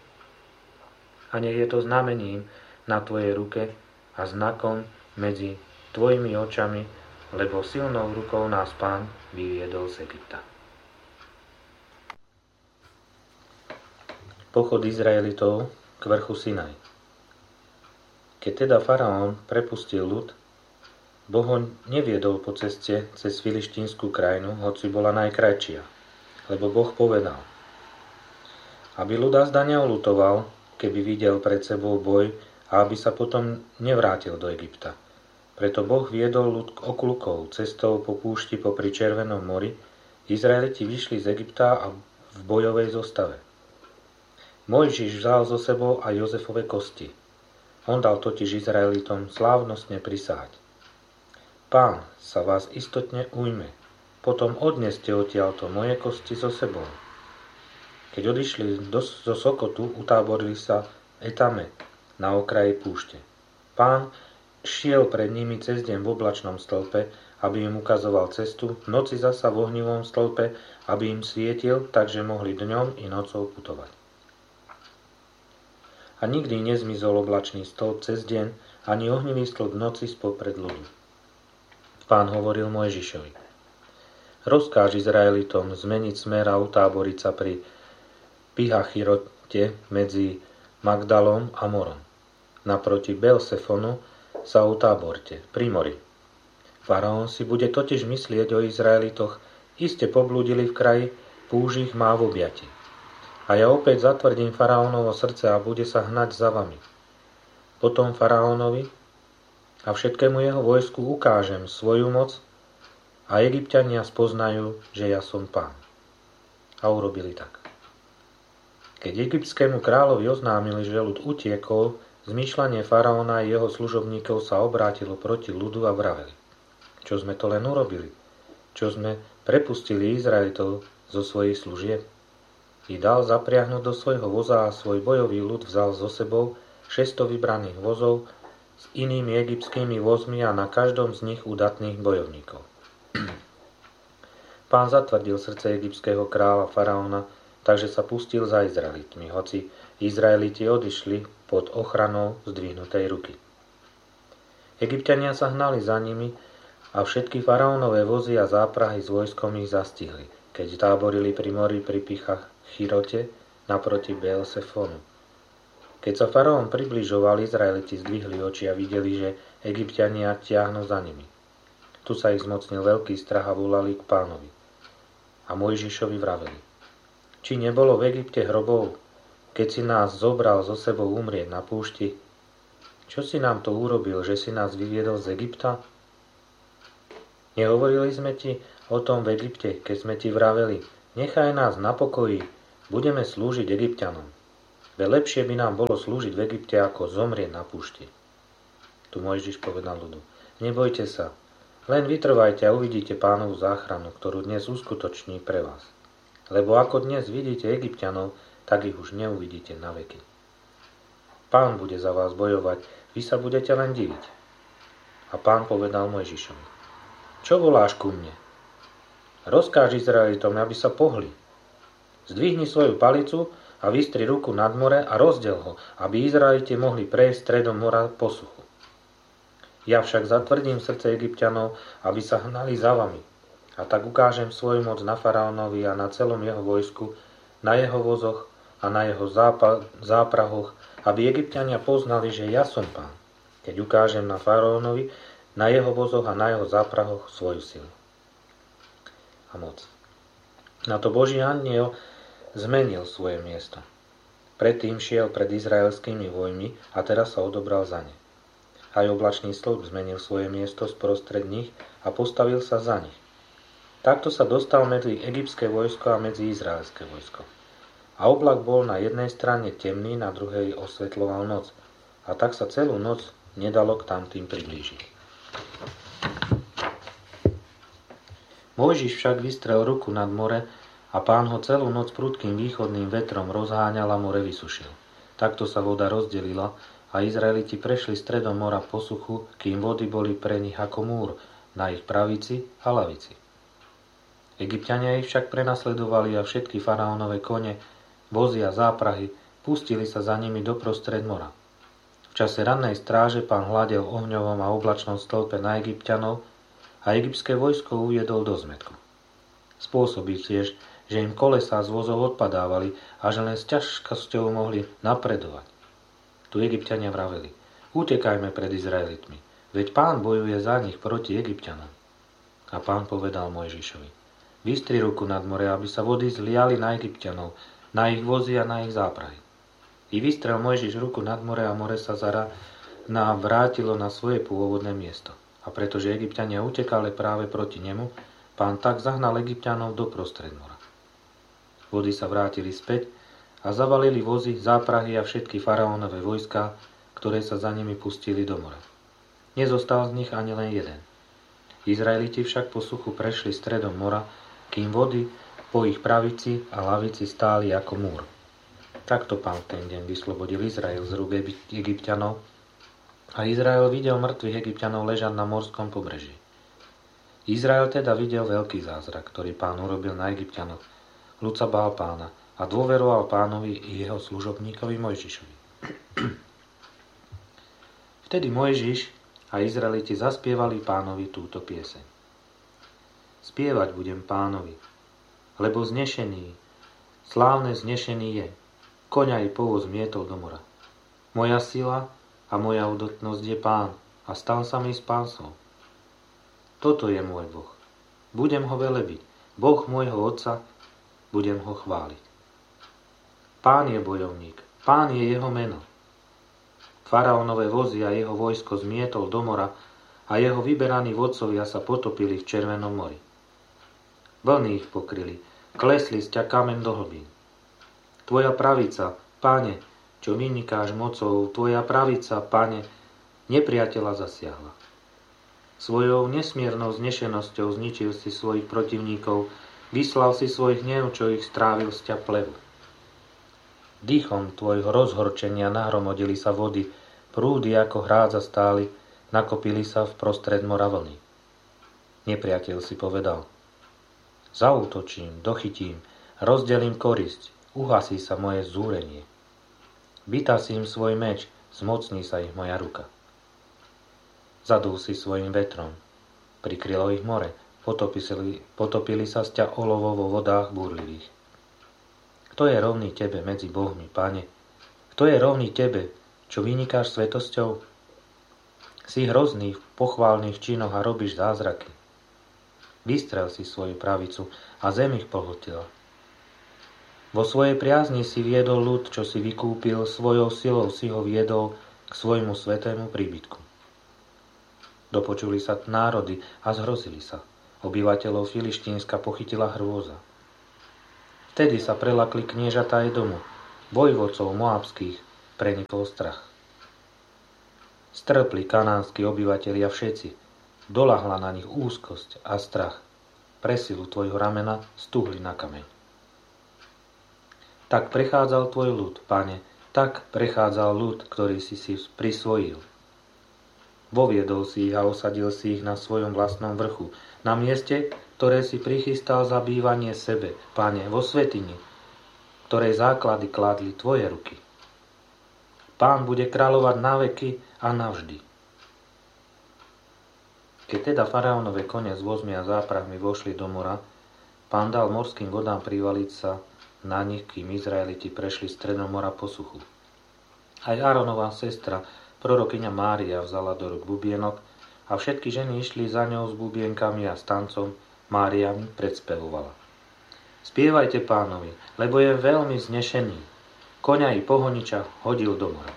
A nech je to znamením na tvojej ruke a znakom medzi tvojimi očami, lebo silnou rukou nás Pán vyviedol z Egypta. Pochod Izraelitov k vrchu Sinaj. Keď teda faraón prepustil ľud, Boh ho neviedol po ceste cez filištínsku krajinu, hoci bola najkrajšia, lebo Boh povedal, aby ľud azda neolutoval, keby videl pred sebou boj a aby sa potom nevrátil do Egypta. Preto Boh viedol ľud okľukou cestou po púšti popri Červenom mori. Izraeliti vyšli z Egypta a v bojovej zostave. Mojžiš vzal so sebou aj Jozefove kosti. On dal totiž Izraelitom slávnostne prisahať: Pán sa vás istotne ujme, potom odneste odtiaľto moje kosti so sebou. Keď odišli do, zo Sokotu, utáborili sa v Etame na okraji púšte. Pán šiel pred nimi cez deň v oblačnom stĺpe, aby im ukazoval cestu, v noci zasa v ohnivom stĺpe, aby im svietil, takže mohli dňom i nocou putovať. A nikdy nezmizol oblačný stĺp cez deň, ani ohnivý stĺp v noci spopred ľudu. Pán hovoril Mojžišovi: rozkáž Izraelitom zmeniť smer a utáboriť sa pri Pihachirote medzi Magdalom a Morom. Naproti Beelsefonu sa utáborte pri mori. Faraón si bude totiž myslieť o Izraelitoch: iste poblúdili v kraji, púž ich má v objati. A ja opäť zatvrdím faraónovo srdce a bude sa hnať za vami. Potom faraónovi a všetkému jeho vojsku ukážem svoju moc a Egypťania spoznajú, že ja som Pán. A urobili tak. Keď egyptskému kráľovi oznámili, že ľud utiekol, zmýšľanie faraóna a jeho služobníkov sa obrátilo proti ľudu a vraveli: čo sme to len urobili? Čo sme prepustili Izraelitov zo svojich služieb? I dal zapriahnuť do svojho voza a svoj bojový ľud vzal so sebou šesťsto vybraných vozov s inými egyptskými vozmi a na každom z nich udatných bojovníkov. Pán zatvrdil srdce egyptského kráľa faraóna, takže sa pustil za Izraelitmi, hoci Izraeliti odišli pod ochranou zdvihnutej ruky. Egypťania sa hnali za nimi a všetky faraónové vozy a záprahy s vojskom ich zastihli, keď táborili pri mori pri Pihachirote naproti Beelsefonu. Keď sa faraón približoval, Izraeliti zdvihli oči a videli, že Egypťania tiahnu za nimi. Tu sa ich zmocnil veľký strach a volali k Pánovi. A Mojžišovi vraveli: či nebolo v Egypte hrobov, keď si nás zobral so sebou umrieť na púšti? Čo si nám to urobil, že si nás vyviedol z Egypta? Nehovorili sme ti, o tom v Egypte, keď sme ti vraveli, nechaj nás na pokoji, budeme slúžiť Egypťanom. Veď lepšie by nám bolo slúžiť v Egypte, ako zomrieť na púšti. Tu Mojžiš povedal ľudu, nebojte sa, len vytrvajte a uvidíte Pánovu záchranu, ktorú dnes uskutoční pre vás. Lebo ako dnes vidíte Egypťanov, tak ich už neuvidíte na veky. Pán bude za vás bojovať, vy sa budete len diviť. A Pán povedal Mojžišovi, čo voláš ku mne? Rozkáž Izraelitom, aby sa pohli. Zdvihni svoju palicu a vystri ruku nad more a rozdiel ho, aby Izraelite mohli prejsť stredom mora po suchu. Ja však zatvrdím srdce Egypťanov, aby sa hnali za vami. A tak ukážem svoju moc na faraónovi a na celom jeho vojsku, na jeho vozoch a na jeho zápa- záprahoch, aby Egypťania poznali, že ja som Pán, keď ukážem na faraónovi, na jeho vozoch a na jeho záprahoch svoju silu a moc. Na to Boží anjel zmenil svoje miesto. Predtým šiel pred izraelskými vojmi a teraz sa odobral za ne. Aj oblačný stĺp zmenil svoje miesto sprostred nich a postavil sa za nich. Takto sa dostal medzi egyptské vojsko a medzi izraelské vojsko. A oblak bol na jednej strane temný, na druhej osvetľoval noc. A tak sa celú noc nedalo k tamtým priblížiť. Mojžiš však vystrel ruku nad more a Pán ho celú noc prudkým východným vetrom rozháňal a more vysušil. Takto sa voda rozdelila a Izraeliti prešli stredom mora po suchu, kým vody boli pre nich ako múr na ich pravici a lavici. Egypťania ich však prenasledovali a všetky faraónove kone, vozy a záprahy pustili sa za nimi doprostred mora. V čase rannej stráže Pán hľadel ohňovom a oblačnom stĺpe na Egypťanov a egyptské vojsko uviedol do zmätku. Spôsobí tiež, že im kolesá z vozov odpadávali a že len s ťažkosťou mohli napredovať. Tu Egypťania vraveli, utekajme pred Izraelitmi, veď Pán bojuje za nich proti Egypťanom. A Pán povedal Mojžišovi, vystri ruku nad more, aby sa vody zliali na Egypťanov, na ich vozy a na ich záprahy. I vystrel Mojžiš ruku nad more a more sa zara na vrátilo na svoje pôvodné miesto. A pretože Egypťania utekali práve proti nemu, Pán tak zahnal Egypťanov do prostred mora. Vody sa vrátili späť a zavalili vozy, záprahy a všetky faraónové vojská, ktoré sa za nimi pustili do mora. Nezostal z nich ani len jeden. Izraeliti však po suchu prešli stredom mora, kým vody po ich pravici a lavici stáli ako múr. Takto Pán ten deň vyslobodil Izrael z rúk Egypťanov a Izrael videl mŕtvych Egypťanov ležať na morskom pobreží. Izrael teda videl veľký zázrak, ktorý Pán urobil na Egypťanoch. Ľud sa bál Pána a dôveroval Pánovi i jeho služobníkovi Mojžišovi. Vtedy Mojžiš a Izraeliti zaspievali Pánovi túto pieseň. Spievať budem Pánovi, lebo znešený, slávne znešený je, koňa i povoz mietol do mora. Moja sila a moja udotnosť je Pán a stal sa mi spásou. Toto je môj Boh. Budem ho velebiť. Boh môjho otca, budem ho chváliť. Pán je bojovník, Pán je jeho meno. Faraónové vozy a jeho vojsko zmietol do mora a jeho vyberaní vodcovia sa potopili v Červenom mori. Vlny ich pokryli, klesli z ťa kameň do hlbín. Tvoja pravica, Pane, čo vynikáš mocou, tvoja pravica, Pane, nepriateľa zasiahla. Svojou nesmiernou znešenosťou zničil si svojich protivníkov, vyslal si svoj hnev, čo ich strávil z ťa plevu. Dýchom tvojho rozhorčenia nahromodili sa vody, prúdy ako hrádza stáli, nakopili sa v prostred mora vlny. Nepriateľ si povedal, zaútočím, dochytím, rozdelím korisť, uhasí sa moje zúrenie. Vytasím svoj meč, zmocní sa ich moja ruka. Zadul si svojim vetrom, prikrylo ich more, potopili, potopili sa z ťa olovo vo vodách búrlivých. Kto je rovný tebe medzi bohmi, Pane? Kto je rovný tebe, čo vynikáš svetosťou? Si hrozný v pochválnych činoch a robíš zázraky. Vystrel si svoju pravicu a zem ich pohltila. Vo svojej priazni si viedol ľud, čo si vykúpil, svojou silou si ho viedol k svojmu svätému príbytku. Dopočuli sa národy a zhrozili sa. Obyvateľov Filištínska pochytila hrôza. Vtedy sa prelakli kniežatá Edomu, vojvodcov moabských prenikol strach. Strpli kanánsky obyvatelia všetci, dolahla na nich úzkosť a strach. Pre silu tvojho ramena stuhli na kameň. Tak prechádzal tvoj ľud, Pane, tak prechádzal ľud, ktorý si si prisvojil. Voviedol si ich a osadil si ich na svojom vlastnom vrchu, na mieste, ktoré si prichystal za bývanie sebe, Pane, vo svätyni, ktorej základy kládli tvoje ruky. Pán bude kráľovať na veky a navždy. Keď teda faraónove kone s vozmi a záprahmi vošli do mora, Pán dal morským vodám privaliť sa na nich, kým Izraeliti prešli stredom mora po suchu. Aj Áronová sestra, prorokyňa Mária, vzala do rúk bubienok a všetky ženy išli za ňou s bubienkami a s tancom. Mária mi predspevovala. Spievajte Pánovi, lebo je veľmi znešený. Koňa i pohoniča hodil do mora.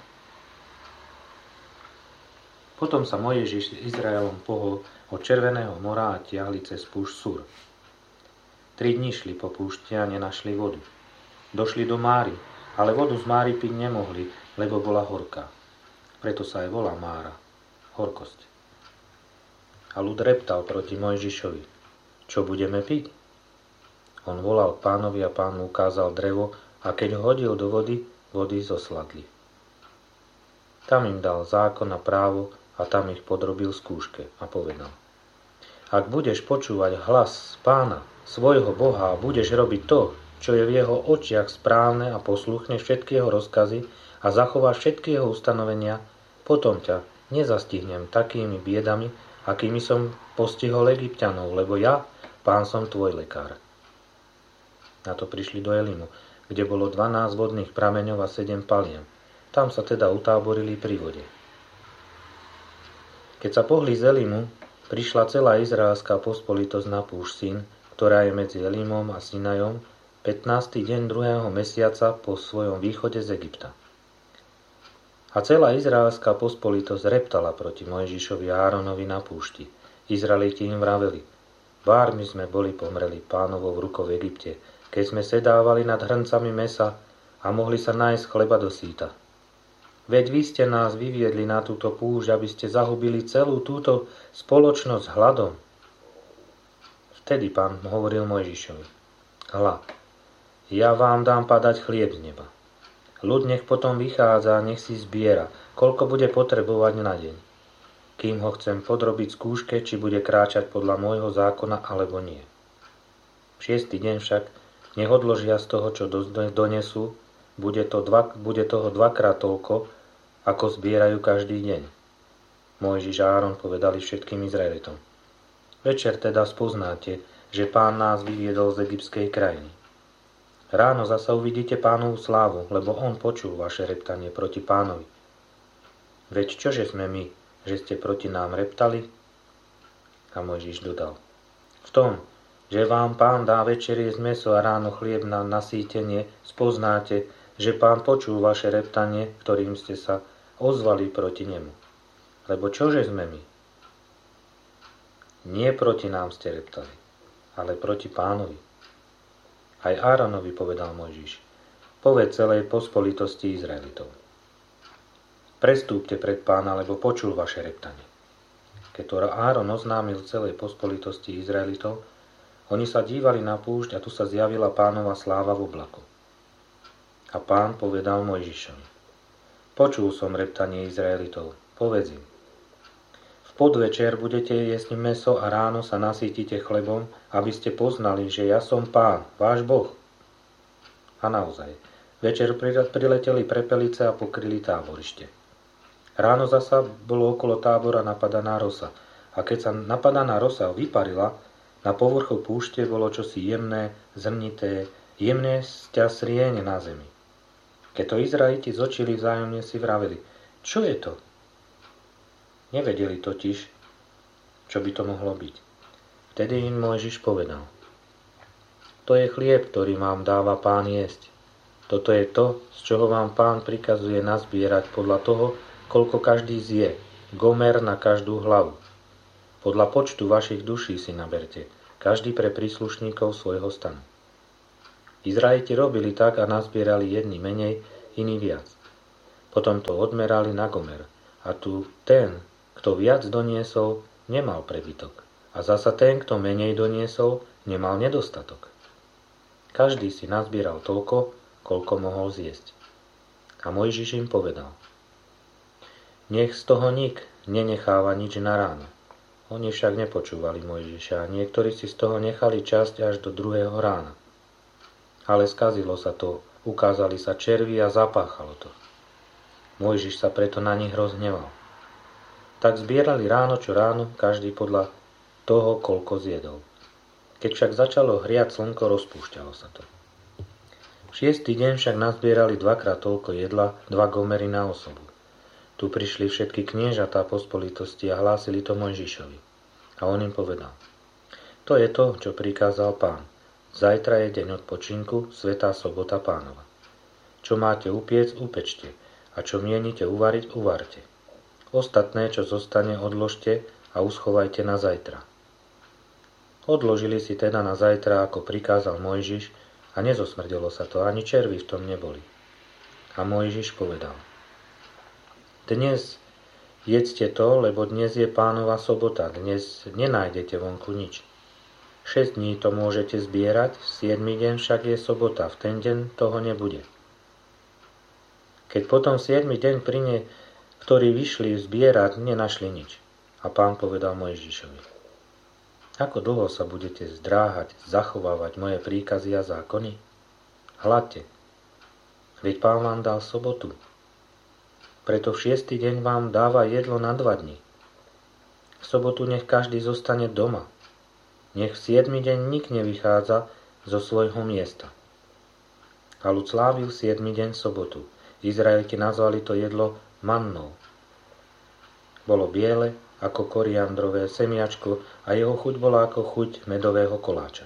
Potom sa Mojžiš s Izraelom pohol od Červeného mora a tiahli cez púšť Sur. Tri dni šli po púšti a nenašli vodu. Došli do Máry, ale vodu z Máry piť nemohli, lebo bola horká. Preto sa aj volá Mára, horkosť. A ľud reptal proti Mojžišovi. Čo budeme piť? On volal Pánovi a Pán mu ukázal drevo a keď ho hodil do vody, vody zosladli. Tam im dal zákon a právo a tam ich podrobil skúške a povedal: Ak budeš počúvať hlas Pána, svojho Boha a budeš robiť to, čo je v jeho očiach správne a posluchneš všetky jeho rozkazy a zachováš všetky jeho ustanovenia, potom ťa nezastihnem takými biedami, akými som postihol Egypťanov, lebo ja, Pán, som tvoj lekár. Na to prišli do Elimu, kde bolo dvanásť vodných prameňov a sedem paliem. Tam sa teda utáborili pri vode. Keď sa pohli z Elimu, prišla celá izraelská pospolitosť na púšť Sin, ktorá je medzi Elimom a Sinajom, pätnásty deň druhého mesiaca po svojom východe z Egypta. A celá izraelská pospolitosť reptala proti Mojžišovi a Áronovi na púšti. Izraeliti im vraveli: Vármi sme boli pomreli Pánovou rukou v Egypte, keď sme sedávali nad hrncami mesa a mohli sa nájsť chleba do síta. Veď vy ste nás vyviedli na túto púšť, aby ste zahubili celú túto spoločnosť hladom. Vtedy Pán hovoril Mojžišovi: Hľa, ja vám dám padať chlieb z neba. Ľud nech potom vychádza a nech si zbiera, koľko bude potrebovať na deň. Kým ho chcem podrobiť skúške, či bude kráčať podľa môjho zákona, alebo nie. V šiestý deň však nech odložia z toho, čo donesú, bude, to dva, bude toho dvakrát toľko, ako zbierajú každý deň. Mojžiš a Áron povedali všetkým Izraelitom: Večer teda spoznáte, že Pán nás vyviedol z egyptskej krajiny. Ráno zasa uvidíte Pánovu slávu, lebo on počul vaše reptanie proti Pánovi. Veď čože sme my, že ste proti nám reptali? A Mojžiš dodal: V tom, že vám Pán dá večer jesť mäso a ráno chlieb na nasýtenie, spoznáte, že Pán počul vaše reptanie, ktorým ste sa ozvali proti nemu. Lebo čože sme my? Nie proti nám ste reptali, ale proti Pánovi. Aj Áronovi povedal Mojžiš: Povedz celej pospolitosti Izraelitov: Prestúpte pred Pána, lebo počul vaše reptanie. Keď to Áron oznámil celej pospolitosti Izraelitov, oni sa dívali na púšť a tu sa zjavila Pánova sláva v oblaku. A Pán povedal Mojžišovi: Počul som reptanie Izraelitov, povedz im: V podvečer budete jesť mäso a ráno sa nasýtite chlebom, aby ste poznali, že ja som Pán, váš Boh. A naozaj, večer prileteli prepelice a pokryli táborište. Ráno zasa bolo okolo tábora napadaná rosa, a keď sa napadaná rosa vyparila, na povrchu púšte bolo čosi jemné, zrnité, jemné sťasrieň na zemi. Keď to Izraeliti zočili, vzájomne si vraveli: Čo je to? Nevedeli totiž, čo by to mohlo byť. Vtedy im Mojžiš povedal: To je chlieb, ktorý vám dáva Pán jesť. Toto je to, z čoho vám Pán prikazuje nazbierať podľa toho, koľko každý zje, gomer na každú hlavu. Podľa počtu vašich duší si naberte, každý pre príslušníkov svojho stanu. Izraeliti robili tak a nazbierali jedni menej, iní viac. Potom to odmerali na gomer. A tu ten, kto viac doniesol, nemal prebytok. A zasa ten, kto menej doniesol, nemal nedostatok. Každý si nazbieral toľko, koľko mohol zjesť. A Mojžiš im povedal: Nech z toho nik nenecháva nič na ráno. Oni však nepočúvali Mojžiša a niektorí si z toho nechali časť až do druhého rána. Ale skazilo sa to, ukázali sa červy a zapáchalo to. Mojžiš sa preto na nich rozhneval. Tak zbierali ráno čo ráno, každý podľa toho, koľko zjedol. Keď však začalo hriať slnko, rozpúšťalo sa to. V šiestý deň však nazbierali dvakrát toľko jedla, dva gomery na osobu. Tu prišli všetky kniežatá pospolitosti a hlásili to Mojžišovi. A on im povedal: To je to, čo prikázal Pán. Zajtra je deň odpočinku, svätá sobota Pánova. Čo máte upiec, upečte, a čo mienite uvariť, uvarte. Ostatné, čo zostane, odložte a uschovajte na zajtra. Odložili si teda na zajtra, ako prikázal Mojžiš, a nezosmrdelo sa to, ani červy v tom neboli. A Mojžiš povedal: Dnes jedzte to, lebo dnes je Pánova sobota, dnes nenájdete vonku nič. Šesť dní to môžete zbierať, siedmy deň však je sobota, v ten deň toho nebude. Keď potom siedmy deň pri ne, ktorí vyšli zbierať, nenašli nič. A Pán povedal Mojžišovi: Ako dlho sa budete zdráhať, zachovávať moje príkazy a zákony? Hladte, veď Pán vám dal sobotu. Preto v šiestý deň vám dáva jedlo na dva dni. V sobotu nech každý zostane doma. Nech v siedmy deň nik nevychádza zo svojho miesta. A ľud slávil siedmy deň sobotu. Izraeliti nazvali to jedlo mannou. Bolo biele ako koriandrové semiačko a jeho chuť bola ako chuť medového koláča.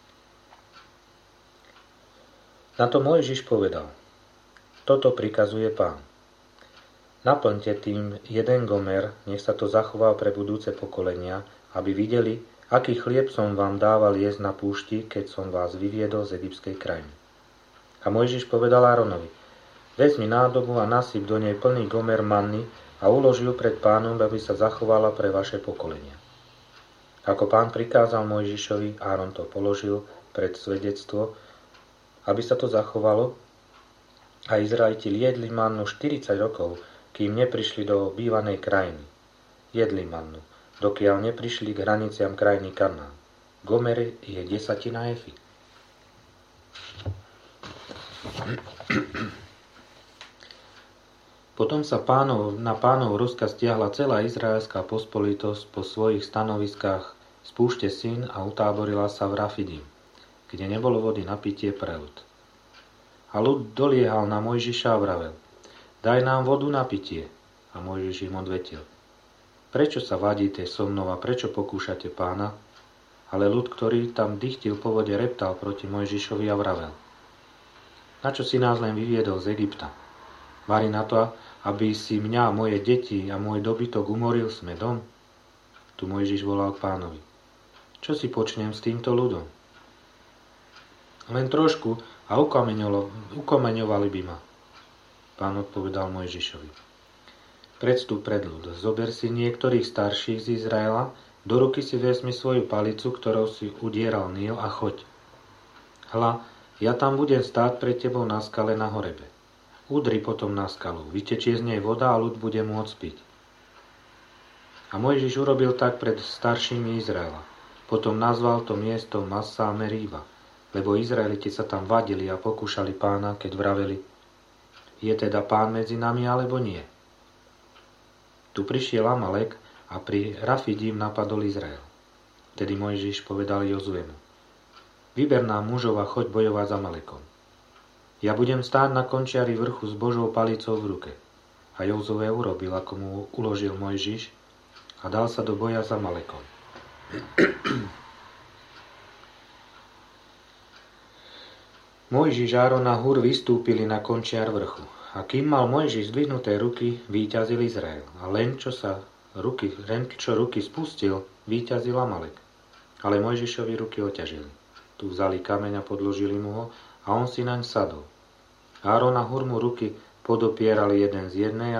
Na to Mojžiš povedal: Toto prikazuje Pán. Naplňte tým jeden gomer, nech sa to zachová pre budúce pokolenia, aby videli, aký chlieb som vám dával jesť na púšti, keď som vás vyviedol z egyptskej krajiny. A Mojžiš povedal Áronovi: Vezmi nádobu a nasyp do nej plný gomer manny a ulož ju pred Pánom, aby sa zachovala pre vaše pokolenia. Ako Pán prikázal Mojžišovi, Áron to položil pred svedectvo, aby sa to zachovalo, a Izraeliti jedli mannu štyridsať rokov, kým neprišli do obývanej krajiny. Jedli mannu, dokiaľ neprišli k hraniciam krajiny Kanán. Gomer je desatina efy. Potom sa pánov, na pánov rozkaz stiahla celá izraelská pospolitosť po svojich stanoviskách z púšte Sin a utáborila sa v Rafidim, kde nebolo vody na pitie pre ľud. A ľud doliehal na Mojžiša a vravel: Daj nám vodu na pitie. A Mojžiš im odvetil: Prečo sa vadíte so mnou a prečo pokúšate Pána? Ale ľud, ktorý tam dychtil po vode, reptal proti Mojžišovi a vravel: Na čo si nás len vyviedol z Egypta? Vari na to, aby si mňa, moje deti a môj dobytok umoril s medom? Tu Mojžiš volal k Pánovi: Čo si počnem s týmto ľudom? Len trošku a ukameňovali by ma. Pán odpovedal Mojžišovi: Predstup pred ľud, zober si niektorých starších z Izraela, do ruky si vezmi svoju palicu, ktorou si udieral Níl, a choď. Hľa, ja tam budem stáť pred tebou na skale na horebe. Udri potom na skalu, vytečie z nej voda a ľud bude môcť piť. A Mojžiš urobil tak pred staršími Izraela. Potom nazval to miesto Massa Meríba, lebo Izraeliti sa tam vadili a pokúšali Pána, keď vraveli: Je teda Pán medzi nami alebo nie? Tu prišiel Amalek a pri Rafidim napadol Izrael. Tedy Mojžiš povedal Jozuemu: Vyber nám mužov a choď bojovať s Amalekom. Ja budem stáť na končiari vrchu s Božou palicou v ruke. A Jozue urobil, ako mu uložil Mojžiš, a dal sa do boja s Amalekom. Mojžiš, Áron a Hur vystúpili na končiar vrchu. A kým mal Mojžiš zdvihnuté ruky, víťazil Izrael. A len čo sa ruky, len čo ruky spustil, víťazil Amalek. Ale Mojžišovi ruky oťažili. Tu vzali kameň a podložili mu ho a on si naň sadol. Áron a Hur mu ruky podopierali jeden z jednej